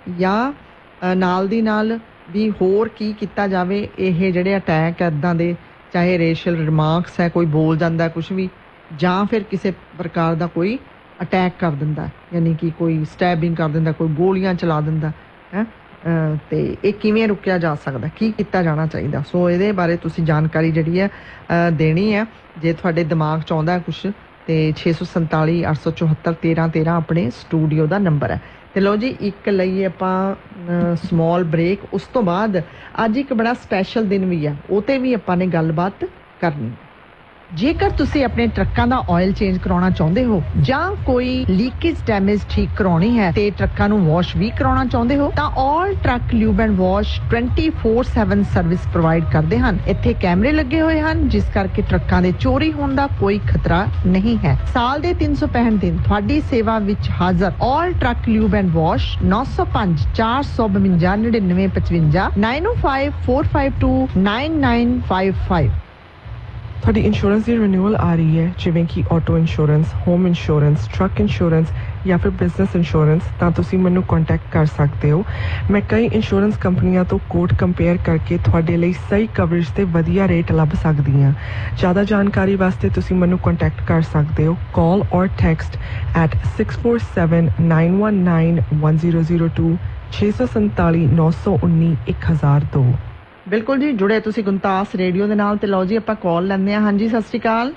Speaker 1: ਜਾਂ ਨਾਲ ਦੀ ਨਾਲ ਵੀ ਹੋਰ ਕੀ ਕੀਤਾ ਜਾਵੇ। ਇਹ ਜਿਹੜੇ ਅਟੈਕ ਇੱਦਾਂ ਦੇ, ਚਾਹੇ ਰੇਸ਼ੀਅਲ ਰਿਮਾਰਕਸ ਹੈ, ਕੋਈ ਬੋਲ ਜਾਂਦਾ ਕੁਛ ਵੀ, ਜਾਂ ਫਿਰ ਕਿਸੇ ਪ੍ਰਕਾਰ ਦਾ ਕੋਈ ਅਟੈਕ ਕਰ ਦਿੰਦਾ, ਯਾਨੀ ਕਿ ਕੋਈ ਸਟੈਬਿੰਗ ਕਰ ਦਿੰਦਾ, ਕੋਈ ਗੋਲੀਆਂ ਚਲਾ ਦਿੰਦਾ ਹੈ, ਤੇ ਇਹ ਕਿਵੇਂ ਰੁਕਿਆ ਜਾ ਸਕਦਾ, ਕੀ ਕੀਤਾ ਜਾਣਾ ਚਾਹੀਦਾ। ਸੋ ਇਹਦੇ ਬਾਰੇ ਤੁਸੀਂ ਜਾਣਕਾਰੀ ਜਿਹੜੀ ਹੈ ਦੇਣੀ ਹੈ। ਜੇ ਤੁਹਾਡੇ ਦਿਮਾਗ 'ਚ ਆਉਂਦਾ ਕੁਛ ਤੇ ਛੇ ਸੌ ਸੰਤਾਲੀ ਅੱਠ ਸੌ ਚੁਹੱਤਰ ਤੇਰਾਂ ਤੇਰਾਂ ਆਪਣੇ ਸਟੂਡੀਓ ਦਾ ਨੰਬਰ ਹੈ। ਤੇ ਲਓ ਜੀ, ਇੱਕ ਲਈਏ ਆਪਾਂ ਸਮੋਲ ਬ੍ਰੇਕ। ਉਸ ਤੋਂ ਬਾਅਦ ਅੱਜ ਇੱਕ ਬੜਾ ਸਪੈਸ਼ਲ ਦਿਨ ਵੀ ਆ, ਉਹ 'ਤੇ ਵੀ ਆਪਾਂ ਨੇ ਗੱਲਬਾਤ ਕਰਨੀ। ਜੇਕਰ ਤੁਸੀਂ ਆਪਣੇ ਟਰੱਕਾਂ ਦਾ ਆਇਲ ਚੇਂਜ ਕਰਾਉਣਾ ਚਾਹੁੰਦੇ ਹੋ ਜਾਂ ਕੋਈ ਲੀਕੇਜ ਡੈਮੇਜ ਠੀਕ ਕਰਾਉਣੀ ਹੈ ਤੇ ਟਰੱਕਾਂ ਨੂੰ ਵਾਸ਼ ਵੀ ਕਰਾਉਣਾ ਚਾਹੁੰਦੇ ਹੋ ਤਾਂ ਆਲ truck lube and wash twenty four seven service provide ਕਰਦੇ ਹਨ। ਇੱਥੇ ਕੈਮਰੇ ਲੱਗੇ ਹੋਏ ਹਨ, ਜਿਸ ਕਰਕੇ ਟਰੱਕਾਂ ਦੇ ਚੋਰੀ ਹੋਣ ਦਾ ਕੋਈ ਖਤਰਾ ਨਹੀਂ ਹੈ। ਸਾਲ ਦੇ ਤਿੰਨ ਸੌ ਪੈਂਹਠ ਦਿਨ ਤੁਹਾਡੀ ਸੇਵਾ ਵਿੱਚ ਹਾਜ਼ਰ ਆਲ ਟਰੱਕ ਲਿਊਬ ਐਂਡ ਵਾਸ਼ ਨੌ ਸੌ ਪੰਜ ਚਾਰ ਸੌ ਬਵੰਜਾ ਨੜਿਨਵੇਂ ਪਚਵੰਜਾ nine O five four five to nine nine five five.
Speaker 4: ਤੁਹਾਡੀ ਇੰਸ਼ੋਰੈਂਸ ਦੀ ਰਿਨਿਊਅਲ ਆ ਰਹੀ ਹੈ, ਜਿਵੇਂ ਕਿ auto insurance, home insurance, truck insurance ਜਾਂ ਫਿਰ ਬਿਜ਼ਨਸ ਇੰਸ਼ੋਰੈਂਸ, ਤਾਂ ਤੁਸੀਂ ਮੈਨੂੰ ਕੰਟੈਕਟ ਕਰ ਸਕਦੇ ਹੋ। ਮੈਂ ਕਈ ਇੰਸ਼ੋਰੈਂਸ ਕੰਪਨੀਆਂ ਤੋਂ ਕੋਟ ਕੰਪੇਅਰ ਕਰਕੇ ਤੁਹਾਡੇ ਲਈ ਸਹੀ ਕਵਰੇਜ ਤੇ ਵਧੀਆ ਰੇਟ ਲੱਭ ਸਕਦੀ ਹਾਂ। ਜ਼ਿਆਦਾ ਜਾਣਕਾਰੀ ਵਾਸਤੇ ਤੁਸੀਂ ਮੈਨੂੰ ਕੰਟੈਕਟ ਕਰ ਸਕਦੇ ਹੋ। ਕਾਲ ਔਰ text at six four seven nine one nine one zero zero two ਛੇ ਸੌ ਸੰਤਾਲੀ ਨੌ ਸੌ ਉੱਨੀ ਇੱਕ ਹਜ਼ਾਰ ਦੋ।
Speaker 1: ਬਿਲਕੁਲ ਜੀ, ਜੁੜੇ ਤੁਸੀਂ ਗੁਣਤਾਸ ਰੇਡੀਓ ਦੇ ਨਾਲ। ਤੇ ਲਓ ਜੀ, ਆਪਾਂ ਕਾਲ ਲੈਂਦੇ ਹਾਂ। ਹਾਂਜੀ, ਸਤਿ ਸ਼੍ਰੀ ਅਕਾਲ।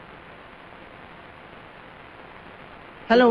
Speaker 1: ਹੈਲੋ।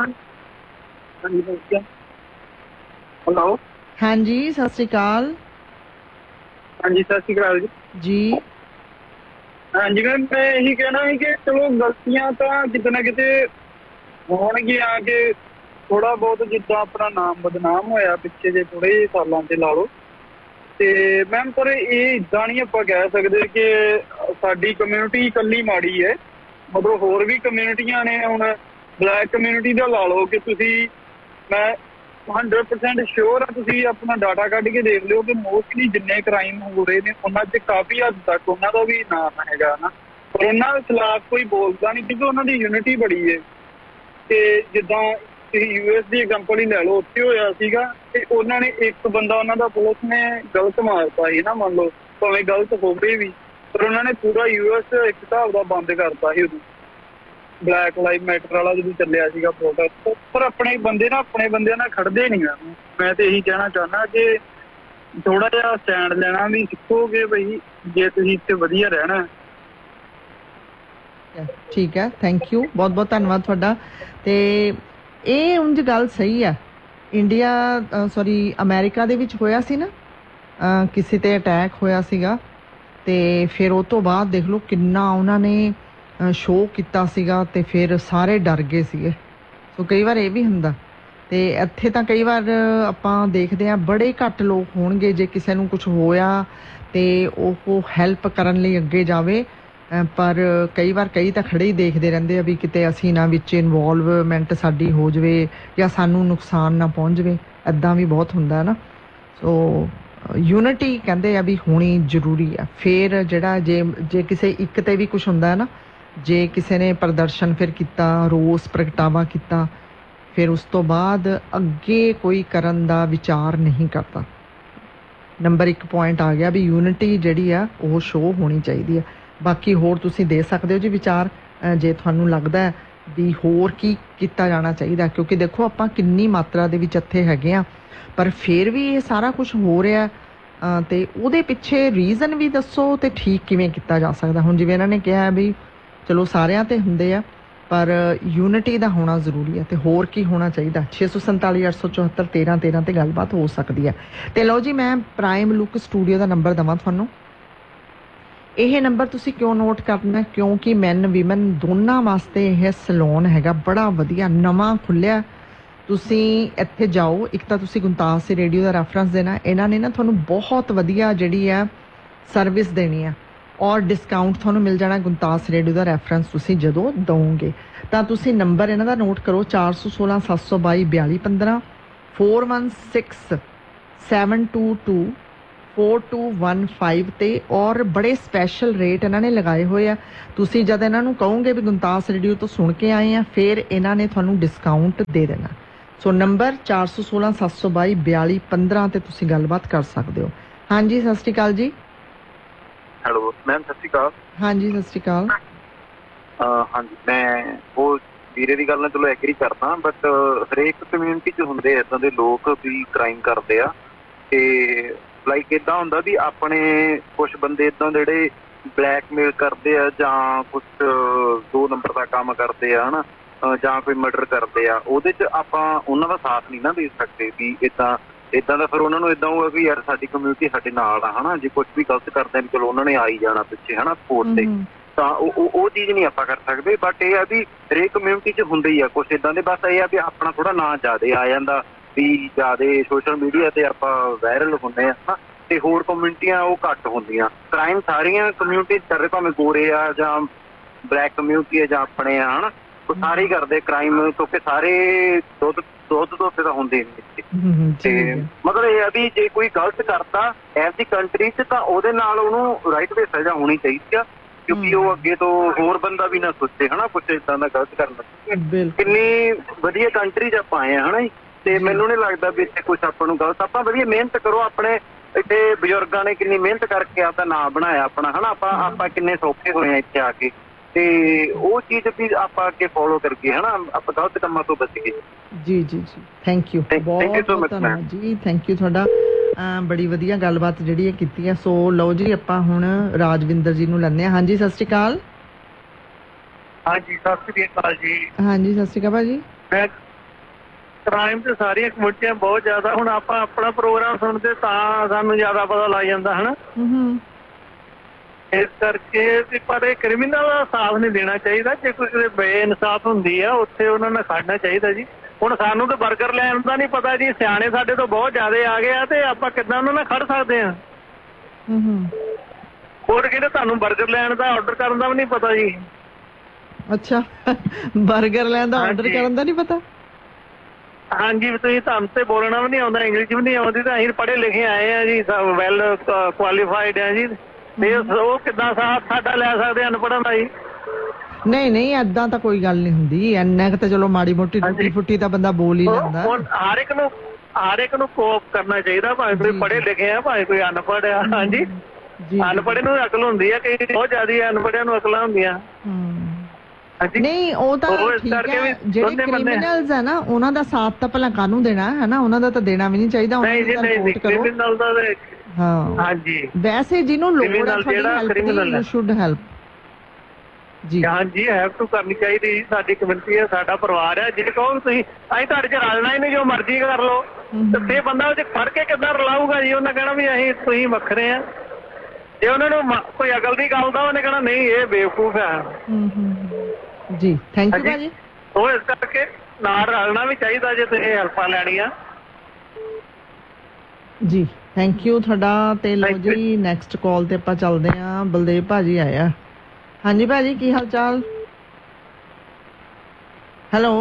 Speaker 2: ਹੈਲੋ।
Speaker 1: ਹਾਂਜੀ, ਸਤਿ ਸ਼੍ਰੀ ਅਕਾਲ।
Speaker 2: ਹਾਂਜੀ, ਸਤਿ ਸ਼੍ਰੀ ਅਕਾਲ ਜੀ।
Speaker 1: ਜੀ
Speaker 2: ਹਾਂਜੀ ਮੈਮ, ਮੈਂ ਇਹੀ ਕਹਿਣਾ ਸੀ ਕਿ ਚਲੋ ਗਲਤੀਆਂ ਤਾਂ ਕਿਤੇ ਨਾ ਕਿਤੇ ਹੋਣਗੀਆਂ, ਕਿ ਥੋੜਾ ਬਹੁਤ ਜਿੱਦਾਂ ਆਪਣਾ ਨਾਮ ਬਦਨਾਮ ਹੋਇਆ ਪਿੱਛੇ ਜੇ ਥੋੜੇ ਜਿਹੇ ਸਾਲਾਂ ਤੇ ਲਾ ਲਓ। ਤੇ ਮੈਮ ਪਰ ਇਹ ਇੱਦਾਂ ਨਹੀਂ ਆਪਾਂ ਕਹਿ ਸਕਦੇ ਕਿ ਸਾਡੀ ਕਮਿਊਨਿਟੀ ਇਕੱਲੀ ਮਾੜੀ ਹੈ, ਮਤਲਬ ਹੋਰ ਵੀ ਕਮਿਊਨਿਟੀਆਂ ਨੇ। ਹੁਣ ਬਲੈਕ ਕਮਿਊਨਿਟੀ ਦਾ ਲਾ ਲਓ ਕਿ ਤੁਸੀਂ, ਮੈਂ ਹੰਡਰਡ ਪਰਸੈਂਟ ਸ਼ੋਰ ਆ, ਤੁਸੀਂ ਆਪਣਾ ਡਾਟਾ ਕੱਢ ਕੇ ਦੇਖ ਲਿਓ ਕਿ ਮੋਸਟਲੀ ਜਿੰਨੇ ਕ੍ਰਾਈਮ ਹੋ ਰਹੇ ਨੇ ਉਹਨਾਂ 'ਚ ਕਾਫੀ ਹੱਦ ਤੱਕ ਉਹਨਾਂ ਦਾ ਵੀ ਨਾਮ ਹੈਗਾ ਨਾ, ਪਰ ਉਹਨਾਂ ਦੇ ਖਿਲਾਫ ਕੋਈ ਬੋਲਦਾ ਨਹੀਂ ਕਿਉਂਕਿ ਉਹਨਾਂ ਦੀ ਯੂਨਿਟੀ ਬੜੀ ਹੈ। ਤੇ ਜਿੱਦਾਂ ਤੁਸੀਂ ਯੂ ਐਸ ਦੀ ਐਗਜ਼ਾਮਪਲ ਹੀ ਲੈ ਲਓ, ਉੱਥੇ ਹੋਇਆ ਸੀਗਾ ਤੇ ਉਹਨਾਂ ਨੇ ਇੱਕ ਬੰਦਾ, ਉਹਨਾਂ ਦਾ ਪੁਲਿਸ ਨੇ ਗਲਤ ਮਾਰਤਾ ਸੀ ਨਾ, ਮੰਨ ਲਓ ਭਾਵੇਂ ਗਲਤ ਹੋਵੇ ਵੀ, ਪਰ ਉਹਨਾਂ ਨੇ ਪੂਰਾ ਯੂ ਐਸ ਇੱਕ ਹਿਸਾਬ ਦਾ ਬੰਦ ਕਰਤਾ ਸੀ ਉਦੋਂ, ਬਲੈਕ ਲਾਈਵ ਮੈਟਰ ਵਾਲਾ ਜਦੋਂ ਚੱਲਿਆ ਸੀਗਾ ਪ੍ਰੋਟੈਸਟ। ਪਰ ਆਪਣੇ ਬੰਦੇ ਨਾ ਆਪਣੇ ਬੰਦਿਆਂ ਨਾਲ ਖੜਦੇ ਨਹੀਂ ਆ। ਮੈਂ ਤੇ ਇਹੀ ਕਹਿਣਾ ਚਾਹੁੰਦਾ ਕਿ ਥੋੜਾ ਜਿਹਾ ਸਟੈਂਡ ਲੈਣਾ ਵੀ ਸਿੱਖੋਗੇ ਬਈ, ਜੇ ਤੁਸੀਂ ਇੱਥੇ ਵਧੀਆ ਰਹਿਣਾ।
Speaker 1: ਠੀਕ ਹੈ, ਥੈਂਕ ਯੂ, ਬਹੁਤ ਬਹੁਤ ਧੰਨਵਾਦ ਤੁਹਾਡਾ। ਤੇ ਇਹ ਉਂਝ ਗੱਲ ਸਹੀ ਆ। ਇੰਡੀਆ ਸੌਰੀ ਅਮਰੀਕਾ ਦੇ ਵਿੱਚ ਹੋਇਆ ਸੀ ਨਾ, ਕਿਸੇ ਤੇ ਅਟੈਕ ਹੋਇਆ ਸੀਗਾ ਤੇ ਫਿਰ ਉਹ ਤੋਂ ਬਾਅਦ ਦੇਖ ਲਓ ਕਿੰਨਾ ਉਹਨਾਂ ਨੇ ਸ਼ੋਅ ਕੀਤਾ ਸੀਗਾ ਤੇ ਫਿਰ ਸਾਰੇ ਡਰ ਗਏ ਸੀਗੇ। ਸੋ ਕਈ ਵਾਰ ਇਹ ਵੀ ਹੁੰਦਾ। ਤੇ ਇੱਥੇ ਤਾਂ ਕਈ ਵਾਰ ਆਪਾਂ ਦੇਖਦੇ ਹਾਂ ਬੜੇ ਘੱਟ ਲੋਕ ਹੋਣਗੇ, ਜੇ ਕਿਸੇ ਨੂੰ ਕੁਝ ਹੋਇਆ ਤੇ ਉਹ ਹੈਲਪ ਕਰਨ ਲਈ ਅੱਗੇ ਜਾਵੇ, ਪਰ ਕਈ ਵਾਰ ਕਈ ਤਾਂ ਖੜੇ ਹੀ ਦੇਖਦੇ ਰਹਿੰਦੇ ਆ ਵੀ ਕਿਤੇ ਅਸੀਂ ਨਾ ਵਿੱਚ ਇਨਵੋਲਵਮੈਂਟ ਸਾਡੀ ਹੋ ਜਾਵੇ ਜਾਂ ਸਾਨੂੰ ਨੁਕਸਾਨ ਨਾ ਪਹੁੰਚ ਜਾਵੇ। ਇੱਦਾਂ ਵੀ ਬਹੁਤ ਹੁੰਦਾ ਨਾ। ਸੋ ਯੂਨਿਟੀ ਕਹਿੰਦੇ ਆ ਵੀ ਹੋਣੀ ਜ਼ਰੂਰੀ ਆ। ਫਿਰ ਜਿਹੜਾ ਜੇ ਜੇ ਕਿਸੇ ਇੱਕ ਤੇ ਵੀ ਕੁਛ ਹੁੰਦਾ ਨਾ, ਜੇ ਕਿਸੇ ਨੇ ਪ੍ਰਦਰਸ਼ਨ ਫਿਰ ਕੀਤਾ, ਰੋਸ ਪ੍ਰਗਟਾਵਾ ਕੀਤਾ, ਫਿਰ ਉਸ ਤੋਂ ਬਾਅਦ ਅੱਗੇ ਕੋਈ ਕਰਨ ਦਾ ਵਿਚਾਰ ਨਹੀਂ ਕਰਦਾ। ਨੰਬਰ ਇੱਕ ਪੁਆਇੰਟ ਆ ਗਿਆ ਵੀ ਯੂਨਿਟੀ ਜਿਹੜੀ ਆ ਉਹ ਸ਼ੋਅ ਹੋਣੀ ਚਾਹੀਦੀ ਆ। ਬਾਕੀ ਹੋਰ ਤੁਸੀਂ ਦੇ ਸਕਦੇ ਹੋ ਜੀ ਵਿਚਾਰ, ਜੇ ਤੁਹਾਨੂੰ ਲੱਗਦਾ ਹੈ ਵੀ ਹੋਰ ਕੀ ਕੀਤਾ ਜਾਣਾ ਚਾਹੀਦਾ, ਕਿਉਂਕਿ ਦੇਖੋ ਆਪਾਂ ਕਿੰਨੀ ਮਾਤਰਾ ਦੇ ਵਿੱਚ ਇੱਥੇ ਹੈਗੇ ਆ, ਪਰ ਫਿਰ ਵੀ ਇਹ ਸਾਰਾ ਕੁਝ ਹੋ ਰਿਹਾ ਤੇ ਉਹਦੇ ਪਿੱਛੇ ਰੀਜ਼ਨ ਵੀ ਦੱਸੋ ਤੇ ਠੀਕ ਕਿਵੇਂ ਕੀਤਾ ਜਾ ਸਕਦਾ। ਹੁਣ ਜਿਵੇਂ ਇਹਨਾਂ ਨੇ ਕਿਹਾ ਵੀ ਚਲੋ ਸਾਰਿਆਂ ਤੇ ਹੁੰਦੇ ਆ, ਪਰ ਯੂਨਿਟੀ ਦਾ ਹੋਣਾ ਜ਼ਰੂਰੀ ਹੈ। ਤੇ ਹੋਰ ਕੀ ਹੋਣਾ ਚਾਹੀਦਾ? ਛੇ ਸੌ ਸੰਤਾਲੀ ਅੱਠ ਸੌ ਚੁਹੱਤਰ ਤੇਰਾਂ ਤੇਰਾਂ ਤੇ ਗੱਲਬਾਤ ਹੋ ਸਕਦੀ ਹੈ। ਤੇ ਲਓ ਜੀ, ਮੈਂ ਪ੍ਰਾਈਮ ਲੁੱਕ ਸਟੂਡੀਓ ਦਾ ਨੰਬਰ ਦੇਵਾਂ ਤੁਹਾਨੂੰ। ਇਹ ਨੰਬਰ ਤੁਸੀਂ ਕਿਉਂ ਨੋਟ ਕਰਨਾ? ਕਿਉਂਕਿ ਮੈਨ ਵੀਮਨ ਦੋਨਾਂ ਵਾਸਤੇ ਇਹ ਸੈਲੂਨ ਹੈਗਾ, ਬੜਾ ਵਧੀਆ ਨਵਾਂ ਖੁੱਲਿਆ। ਤੁਸੀਂ ਇੱਥੇ ਜਾਓ, ਇੱਕ ਤਾਂ ਤੁਸੀਂ ਗੁਣਤਾਸ ਰੇਡੀਓ ਦਾ ਰੈਫਰੈਂਸ ਦੇਣਾ, ਇਹਨਾਂ ਨੇ ਨਾ ਤੁਹਾਨੂੰ ਬਹੁਤ ਵਧੀਆ ਜਿਹੜੀ ਆ ਸਰਵਿਸ ਦੇਣੀ ਆ ਔਰ ਡਿਸਕਾਊਂਟ ਤੁਹਾਨੂੰ ਮਿਲ ਜਾਣਾ। ਗੁਣਤਾਸ ਰੇਡੀਓ ਦਾ ਰੈਫਰੈਂਸ ਤੁਸੀਂ ਜਦੋਂ ਦਓਗੇ ਤਾਂ ਤੁਸੀਂ ਨੰਬਰ ਇਹਨਾਂ ਦਾ ਨੋਟ ਕਰੋ, ਚਾਰ ਸੌ ਸੋਲਾਂ ਸੱਤ ਸੌ ਬਾਈ ਬਿਆਲੀ ਪੰਦਰਾਂ four one six seven to two four two one five ਤੇ। ਔਰ ਬੜੇ ਸਪੈਸ਼ਲ ਰੇਟ ਇਹਨਾਂ ਨੇ ਲਗਾਏ ਹੋਏ ਆ। ਤੁਸੀਂ ਜਦ ਇਹਨਾਂ ਨੂੰ ਕਹੋਗੇ ਵੀ ਗੁਣਤਾਸ ਰੇਡੀਓ ਤੋਂ ਸੁਣ ਕੇ ਆਏ ਆ, ਫਿਰ ਇਹਨਾਂ ਨੇ ਤੁਹਾਨੂੰ ਡਿਸਕਾਊਂਟ ਦੇ ਦੇਣਾ। ਸੋ ਨੰਬਰ ਚਾਰ ਸੌ ਸੋਲਾਂ ਸੱਤ ਸੌ ਬਾਈ ਬਿਆਲੀ ਪੰਦਰਾਂ ਤੇ ਤੁਸੀਂ ਗੱਲਬਾਤ ਕਰ ਸਕਦੇ ਹੋ। ਹਾਂਜੀ, ਸਤਿ ਸ਼੍ਰੀ ਅਕਾਲ ਜੀ।
Speaker 2: ਹੈਲੋ ਮੈਮ, ਸਤਿ ਸ਼੍ਰੀ ਅਕਾਲ।
Speaker 1: ਹਾਂਜੀ, ਸਤਿ ਸ਼੍ਰੀ ਅਕਾਲ।
Speaker 2: ਹਾਂਜੀ, ਮੈਂ ਉਹ ਵੀਰੇ ਦੀ ਗੱਲ ਨਾਲ ਚਲੋ ਐਗਰੀ ਕਰਦਾ, ਬਟ ਹਰੇਕ ਕਮਿਊਨਿਟੀ 'ਚ ਹੁੰਦੇ ਇੱਦਾਂ ਦੇ ਲੋਕ ਵੀ ਕ੍ਰਾਈਮ ਕਰਦੇ ਆ।
Speaker 5: ਤੇ ਲਾਈਕ ਇਦਾਂ ਹੁੰਦਾ ਵੀ ਆਪਣੇ ਕੁਝ ਬੰਦੇ ਇਦਾਂ ਜਿਹੜੇ ਬਲੈਕਮੇਲ ਕਰਦੇ ਆ ਜਾਂ ਕੁਝ ਦੋ ਨੰਬਰ ਦਾ ਕੰਮ ਕਰਦੇ ਆ ਹਨਾ, ਜਾਂ ਕੋਈ ਮਰਡਰ ਕਰਦੇ ਆ, ਉਹਦੇ 'ਚ ਆਪਾਂ ਉਹਨਾਂ ਦਾ ਸਾਥ ਨਹੀਂ ਨਾ ਦੇ ਸਕਦੇ ਵੀ ਇੱਦਾਂ ਇੱਦਾਂ ਦਾ। ਫਿਰ ਉਹਨਾਂ ਨੂੰ ਇੱਦਾਂ ਹੋਊਗਾ ਵੀ ਯਾਰ ਸਾਡੀ ਕਮਿਊਨਿਟੀ ਸਾਡੇ ਨਾਲ ਆ ਹਨਾ, ਜੇ ਕੁਛ ਵੀ ਗਲਤ ਕਰਦੇ ਨੇ ਚਲੋ ਉਹਨਾਂ ਨੇ ਆ ਹੀ ਜਾਣਾ ਪਿੱਛੇ ਹਨਾ ਸਪੋਰਟ ਤੇ, ਤਾਂ ਉਹ ਉਹ ਚੀਜ਼ ਨਹੀਂ ਆਪਾਂ ਕਰ ਸਕਦੇ। ਬਟ ਇਹ ਆ ਵੀ ਹਰੇਕ ਕਮਿਊਨਿਟੀ 'ਚ ਹੁੰਦੇ ਹੀ ਆ ਕੁਛ ਇੱਦਾਂ ਦੇ, ਬਸ ਇਹ ਆ ਵੀ ਆਪਣਾ ਥੋੜਾ ਨਾਂ ਜ਼ਿਆਦਾ ਆ ਜਾਂਦਾ ਵੀ ਜ਼ਿਆਦਾ ਸੋਸ਼ਲ ਮੀਡੀਆ ਤੇ ਆਪਾਂ ਵਾਇਰਲ ਹੁੰਦੇ ਆ ਹਨਾ, ਤੇ ਹੋਰ ਕਮਿਊਨਿਟੀਆਂ ਉਹ ਘੱਟ ਹੁੰਦੀਆਂ। ਕ੍ਰਾਈਮ ਸਾਰੀਆਂ ਕਮਿਊਨਿਟੀ ਕਰ ਰਹੇ, ਭਾਵੇਂ ਗੋਰੇ ਆ ਜਾਂ ਬਲੈਕ ਕਮਿਊਨਿਟੀ ਆ ਜਾਂ ਆਪਣੇ ਆ ਹਨਾ, ਉਹ ਸਾਰੇ ਹੀ ਕਰਦੇ ਕ੍ਰਾਈਮ, ਕਿਉਂਕਿ ਸਾਰੇ ਦੁੱਧ ਦੁੱਧ ਧੋਤੇ ਤਾਂ ਹੁੰਦੇ ਨਹੀਂ। ਤੇ ਮਤਲਬ ਇਹ ਆ ਵੀ ਜੇ ਕੋਈ ਗਲਤ ਕਰਦਾ ਐਸੀ ਕੰਟਰੀ 'ਚ ਤਾਂ ਉਹਦੇ ਨਾਲ ਉਹਨੂੰ ਰਾਈਟ ਵੇ ਸਜ਼ਾ ਹੋਣੀ ਚਾਹੀਦੀ ਆ, ਕਿਉਂਕਿ ਉਹ ਅੱਗੇ ਤੋਂ ਹੋਰ ਬੰਦਾ ਵੀ ਨਾ ਸੋਚੇ ਹਨਾ ਕੁਛ ਏਦਾਂ ਦਾ ਗਲਤ ਕਰਨ। ਕਿੰਨੀ ਵਧੀਆ ਕੰਟਰੀ 'ਚ ਆਪਾਂ ਆਏ ਆ ਹਨਾ ਜੀ, ਤੇ ਮੈਨੂੰ ਨਹੀਂ ਲੱਗਦਾ ਵੀ ਇੱਥੇ ਕੁਛ ਆਪਾਂ ਨੂੰ ਗਲਤ। ਆਪਾਂ ਵਧੀਆ ਮਿਹਨਤ ਕਰੋ, ਆਪਣੇ ਇੱਥੇ ਬਜ਼ੁਰਗਾਂ ਨੇ ਕਿੰਨੀ ਮਿਹਨਤ ਕਰਕੇ ਆਪਦਾ ਨਾਂ ਬਣਾਇਆ ਆਪਣਾ ਹਨਾ, ਆਪਾਂ ਆਪਾਂ ਕਿੰਨੇ ਸੌਖੇ ਹੋਏ ਆ ਇੱਥੇ ਆ ਕੇ, ਤੇ ਉਹ ਚੀਜ਼ ਵੀ ਆਪਾਂ ਅੱਗੇ ਫੋਲੋ ਕਰਕੇ ਹਨਾ ਆਪਾਂ ਗਲਤ ਕੰਮਾਂ ਤੋਂ ਬਚ ਗਏ।
Speaker 1: ਜੀ ਜੀ ਜੀ ਥੈਂਕ ਯੂ, ਬਹੁਤ ਬਹੁਤ ਧੰਨਵਾਦ ਜੀ, ਥੈਂਕ ਯੂ ਤੁਹਾਡਾ। ਬੜੀ ਵਧੀਆ ਗੱਲਬਾਤ ਜਿਹੜੀ ਇਹ ਕੀਤੀ ਹੈ। ਸੋ ਲਓ ਜੀ ਆਪਾਂ ਹੁਣ ਰਾਜਵਿੰਦਰ ਜੀ ਨੂੰ ਲੈਂਦੇ ਹਾਂ। ਹਾਂਜੀ ਸਤਿ ਸ਼੍ਰੀ ਅਕਾਲ।
Speaker 6: ਹਾਂਜੀ ਸਤਿ ਸ਼੍ਰੀ ਅਕਾਲ ਜੀ।
Speaker 1: ਹਾਂਜੀ ਸਤਿ ਸ਼੍ਰੀ ਅਕਾਲ ਭਾਜੀ।
Speaker 6: ਮੈਂ ਕ੍ਰਾਈਮ ਤੇ ਸਾਰੀਆਂ ਕਮੇਟੀਆਂ ਬਹੁਤ ਜ਼ਿਆਦਾ, ਹੁਣ ਆਪਾਂ ਆਪਣਾ ਪ੍ਰੋਗਰਾਮ ਸੁਣਦੇ ਤਾਂ ਸਾਨੂੰ ਜ਼ਿਆਦਾ ਪਤਾ ਲੱਗ ਜਾਂਦਾ ਹਨਾ, ਇਸ ਕਰਕੇ ਵੀ ਪਰ ਇਹ ਕ੍ਰਿਮੀਨਲ ਦਾ ਸਾਥ ਨਹੀਂ ਦੇਣਾ ਚਾਹੀਦਾ। ਜੇ ਕੋਈ ਕਿਤੇ ਬੇਇਨਸਾਫ ਹੁੰਦੀ ਆ ਉੱਥੇ ਉਹਨਾਂ ਨਾਲ ਖੜਨਾ ਚਾਹੀਦਾ ਜੀ। ਹੁਣ ਸਾਨੂੰ ਤਾਂ ਬਰਗਰ ਲੈਣ ਦਾ ਨਹੀਂ ਪਤਾ ਜੀ, ਸਿਆਣੇ ਸਾਡੇ ਤੋਂ ਬਹੁਤ ਜ਼ਿਆਦਾ ਆ ਗਏ ਆ, ਤੇ ਆਪਾਂ ਕਿੱਦਾਂ ਉਹਨਾਂ ਨਾਲ ਖੜ ਸਕਦੇ ਹਾਂ। ਹੋਰ ਕਿਹੜੇ ਤੁਹਾਨੂੰ ਬਰਗਰ ਲੈਣ ਦਾ ਆਰਡਰ ਕਰਨ ਦਾ ਵੀ ਨਹੀਂ ਪਤਾ ਜੀ।
Speaker 1: ਅੱਛਾ, ਬਰਗਰ ਲੈਣ ਦਾ ਆਰਡਰ ਕਰਨ ਦਾ ਨਹੀਂ ਪਤਾ।
Speaker 6: ਹਾਂਜੀ, ਤੁਸੀਂ ਤੁਹਾਨੂੰ ਤੇ ਬੋਲਣਾ ਵੀ ਨਹੀਂ ਆਉਂਦਾ, ਇੰਗਲਿਸ਼ ਵੀ ਨਹੀਂ ਆਉਂਦੀ, ਤਾਂ ਅਸੀਂ ਪੜ੍ਹੇ ਲਿਖੇ ਆਏ ਆ ਜੀ, ਵੈਲ ਕੁਆਲੀਫਾਈਡ ਆ ਜੀ, ਤੇ ਉਹ ਕਿੱਦਾਂ ਸਾਥ ਸਾਡਾ ਲੈ ਸਕਦੇ ਅਨਪੜ੍ਹਾਂ ਦਾ ਜੀ।
Speaker 1: ਨਹੀਂ ਨਹੀਂ ਏਦਾਂ ਤਾਂ ਕੋਈ ਗੱਲ ਨਹੀਂ ਹੁੰਦੀ, ਇੰਨਾ ਕੁ ਤਾਂ ਚਲੋ ਮਾੜੀ ਮੋਟੀ ਟੁੱਟੀ ਫੁੱਟੀ ਤਾਂ ਬੰਦਾ ਬੋਲ ਹੀ ਲੈਂਦਾ।
Speaker 6: ਹਰ ਇੱਕ ਨੂੰ ਹਰ ਇੱਕ ਨੂੰ ਕੋਪ ਕਰਨਾ ਚਾਹੀਦਾ, ਭਾਵੇਂ ਕੋਈ ਪੜ੍ਹੇ ਲਿਖੇ ਆ ਭਾਵੇਂ ਕੋਈ ਅਨਪੜ੍ਹ ਆ। ਹਾਂਜੀ, ਅਨਪੜ੍ਹੇ ਨੂੰ ਅਕਲ ਹੁੰਦੀ ਆ, ਕਈ ਬਹੁਤ ਜ਼ਿਆਦਾ ਅਨਪੜ੍ਹਿਆਂ ਨੂੰ ਅਕਲਾਂ ਹੁੰਦੀਆਂ।
Speaker 1: ਨਹੀਂ ਉਹ ਤਾਂ ਠੀਕ ਹੈ, ਜਿਹੜੇ ਕ੍ਰਿਮੀਨਲਸ ਹੈ ਨਾ ਉਹਨਾਂ ਦਾ ਸਾਥ ਤਾਂ ਭਲਾ ਕਾਹਨੂੰ ਦੇਣਾ ਹੈ ਨਾ, ਉਹਨਾਂ ਦਾ ਤਾਂ ਦੇਣਾ ਵੀ ਨਹੀਂ ਚਾਹੀਦਾ।
Speaker 6: ਨਹੀਂ ਜੀ ਨਹੀਂ, ਕ੍ਰਿਮੀਨਲ ਦਾ
Speaker 1: ਹਾਂ ਹਾਂਜੀ, ਵੈਸੇ ਜਿਹਨੂੰ ਲੋੜ ਹੈ ਤੁਹਾਡੀ help the you should help ਜੀ।
Speaker 6: ਹਾਂਜੀ ਹੈਲਪ ਟੂ ਕਰਨੀ ਚਾਹੀਦੀ, ਸਾਡੀ ਕਮਿਊਨਿਟੀ ਹੈ, ਸਾਡਾ ਪਰਿਵਾਰ ਹੈ। ਜੇ ਕਹੋ ਤੁਸੀਂ ਅਸੀਂ ਤੁਹਾਡੇ ਚ ਰਲਣਾ ਹੀ ਨਹੀਂ, ਜੋ ਮਰਜ਼ੀ ਕਰ ਲਓ, ਤੇ ਫੇਰ ਬੰਦਾ ਉਹ ਚ ਫੜ ਕੇ ਕਿੱਦਾਂ ਰਲਾਊਗਾ ਜੀ। ਉਹਨਾਂ ਕਹਿਣਾ ਵੀ ਅਸੀਂ ਤੁਸੀਂ ਵੱਖਰੇ ਆ। ਜੇ ਉਹਨਾਂ ਨੂੰ ਕੋਈ ਅਕਲ ਦੀ ਗੱਲ ਦਾ ਉਹਨੇ ਕਹਿਣਾ ਨਹੀਂ ਇਹ ਬੇਵਕੂਫ ਹੈ
Speaker 1: ਜੀ। ਥੈਂਕ ਯੂ ਭਾਜੀ।
Speaker 6: ਉਹ ਇਸ ਕਰਕੇ ਨਾਲ ਰਲਣਾ ਵੀ ਚਾਹੀਦਾ ਜੇ ਤੁਸੀਂ ਹੈਲਪਾਂ ਲੈਣੀਆਂ
Speaker 1: ਜੀ। ਥੈਂਕ ਯੂ ਤੁਹਾਡਾ। ਤੇ ਲਓ ਜੀ ਨੈਕਸਟ ਕਾਲ ਤੇ ਆਪਾਂ ਚੱਲਦੇ ਹਾਂ। ਬਲਦੇਵ ਭਾਜੀ ਆਏ ਆ। ਹਾਂਜੀ ਭਾਜੀ ਕੀ ਹਾਲ ਚਾਲ? ਹੈਲੋ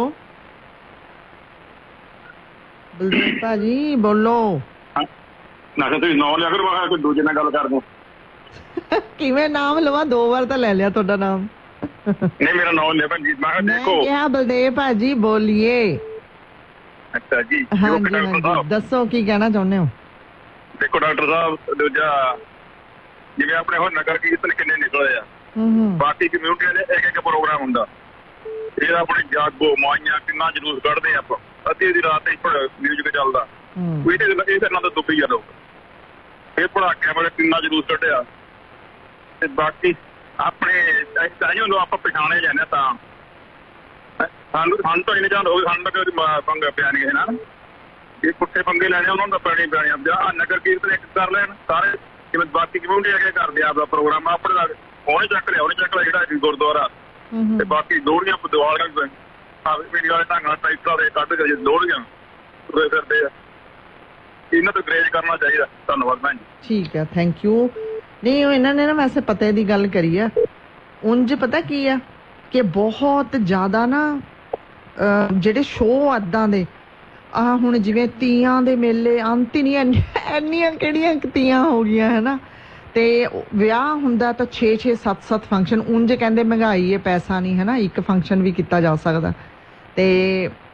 Speaker 1: ਬਲਦੇਵ ਭਾਜੀ ਬੋਲੋ।
Speaker 7: ਨਾ ਤੁਸੀਂ ਨਾਮ ਲਿਆ ਕਰੋ, ਮੈਂ ਕੋਈ ਦੂਜੇ ਨਾਲ ਗੱਲ ਕਰ ਦੂੰ।
Speaker 1: ਕਿਵੇਂ ਨਾਮ ਲਵਾਂ? ਦੋ ਵਾਰ ਤਾਂ ਲੈ ਲਿਆ ਤੁਹਾਡਾ ਨਾਮ।
Speaker 7: ਨਹੀਂ ਮੇਰਾ ਨਾਮ ਲਿਆ ਭੈਣ ਜੀ। ਮੈਂ ਦੇਖੋ
Speaker 1: ਕਿਹਾ ਬਲਦੇਵ ਭਾਜੀ ਬੋਲੀਏ।
Speaker 7: ਅੱਛਾ ਜੀ
Speaker 1: ਹਾਂਜੀ ਹਾਂਜੀ ਦੱਸੋ ਕੀ ਕਹਿਣਾ ਚਾਹੁੰਦੇ ਹੋ?
Speaker 7: ਦੇਖੋ ਡਾਕਟਰ ਸਾਹਿਬ, ਦੂਜਾ ਜਿਵੇਂ ਆਪਣੇ ਹੁਣ ਨਗਰ ਕੀਰਤਨ ਕਿੰਨੇ ਨਿਕਲੇ ਆ, ਬਾਕੀ ਕਮਿਊਨਿਟੀਆਂ ਦੇ ਇੱਕ ਇੱਕ ਪ੍ਰੋਗਰਾਮ ਹੁੰਦਾ। ਇਹ ਆਪਣੇ ਜਾਗੋ ਮਾਈਆਂ ਕਿੰਨਾ ਜਲੂਸ ਕੱਢਦੇ ਆਪਾਂ, ਅੱਧੀ ਅੱਧੀ ਰਾਤ ਇੱਥੇ ਮਿਊਜ਼ਿਕ ਚੱਲਦਾ। ਇਹ ਤੇ ਇਹ ਤਾਂ ਨਾ ਤਾਂ ਦੁੱਖੀ ਆ ਲੋਕ, ਇਹ ਪੜਾਕਿਆਂ ਵਾਲੇ ਕਿੰਨਾ ਜਲੂਸ ਕੱਢਿਆ। ਤੇ ਬਾਕੀ ਆਪਣੇ ਨੂੰ ਆਪਾਂ ਪਛਾਣੇ ਜਾਂਦੇ ਤਾਂ ਸਾਨੂੰ ਸਾਨੂੰ ਤਾਂ ਇਹਨੇ ਜਾਂਦਾ ਹੋਵੇ, ਸਾਨੂੰ ਤਾਂ ਪੰਗਾ ਪਿਆ ਨਹੀਂ ਨਾ। ਇਹ ਪੁੱਠੇ ਪੰਗੇ ਲੈਣੇ ਉਹਨਾਂ ਦਾ ਪੈਣੇ ਪੈਣੇ ਆ। ਨਗਰ ਕੀਰਤਨ ਇੱਕ ਕਰ ਲੈਣ ਸਾਰੇ, ਜਿਵੇਂ ਬਾਕੀ ਕਮਿਊਨਿਟੀ ਅੱਗੇ ਕਰਦੇ ਆਪਦਾ ਪ੍ਰੋਗਰਾਮ ਆਪਣੇ ਨਾਲ ਉਹਨੇ ਚੱਕ ਲਿਆ ਉਹਨੇ ਚੱਕ ਲਿਆ ਜਿਹੜਾ ਗੁਰਦੁਆਰਾ। ਤੇ ਬਾਕੀ ਲੋਹੜੀਆਂ ਦਿਵਾਲੀਆਂ ਮੀਡੀਆ ਵਾਲੇ ਢੰਗ ਨਾਲ ਟਾਈਪਾਂ ਦੇ ਕੱਢ ਕੇ ਲੋਹੜੀਆਂ ਤੁਰੇ ਫਿਰਦੇ ਆ। ਇਹਨਾਂ ਤੋਂ ਗਰੇਜ ਕਰਨਾ ਚਾਹੀਦਾ। ਧੰਨਵਾਦ ਭੈਣ ਜੀ। ਠੀਕ ਹੈ, ਥੈਂਕ ਯੂ। ਨਹੀਂ ਉਹ ਇਹਨਾਂ ਨੇ ਨਾ ਵੈਸੇ ਪਤੇ ਦੀ ਗੱਲ ਕਰੀ ਆ। ਉਂਝ ਪਤਾ ਕੀ ਆ ਕਿ ਬਹੁਤ ਜ਼ਿਆਦਾ ਨਾ ਜਿਹੜੇ ਸ਼ੋਅ ਏਦਾਂ ਦੇ ਆਹ ਹੁਣ ਜਿਵੇਂ ਤੀਆਂ ਦੇ ਮੇਲੇ ਅੰਤ ਹੀ ਨਹੀਂ, ਇੰਨੀਆਂ ਕਿਹੜੀਆਂ ਤੀਆਂ ਹੋ ਗਈਆਂ ਹੈ ਨਾ। ਤੇ ਵਿਆਹ ਹੁੰਦਾ ਤਾਂ ਛੇ ਛੇ ਸੱਤ ਸੱਤ ਫੰਕਸ਼ਨ। ਉਂਝ ਕਹਿੰਦੇ ਮਹਿੰਗਾਈ ਹੈ ਪੈਸਾ ਨਹੀਂ ਹੈ ਨਾ, ਇੱਕ ਫੰਕਸ਼ਨ ਵੀ ਕੀਤਾ ਜਾ ਸਕਦਾ। ਤੇ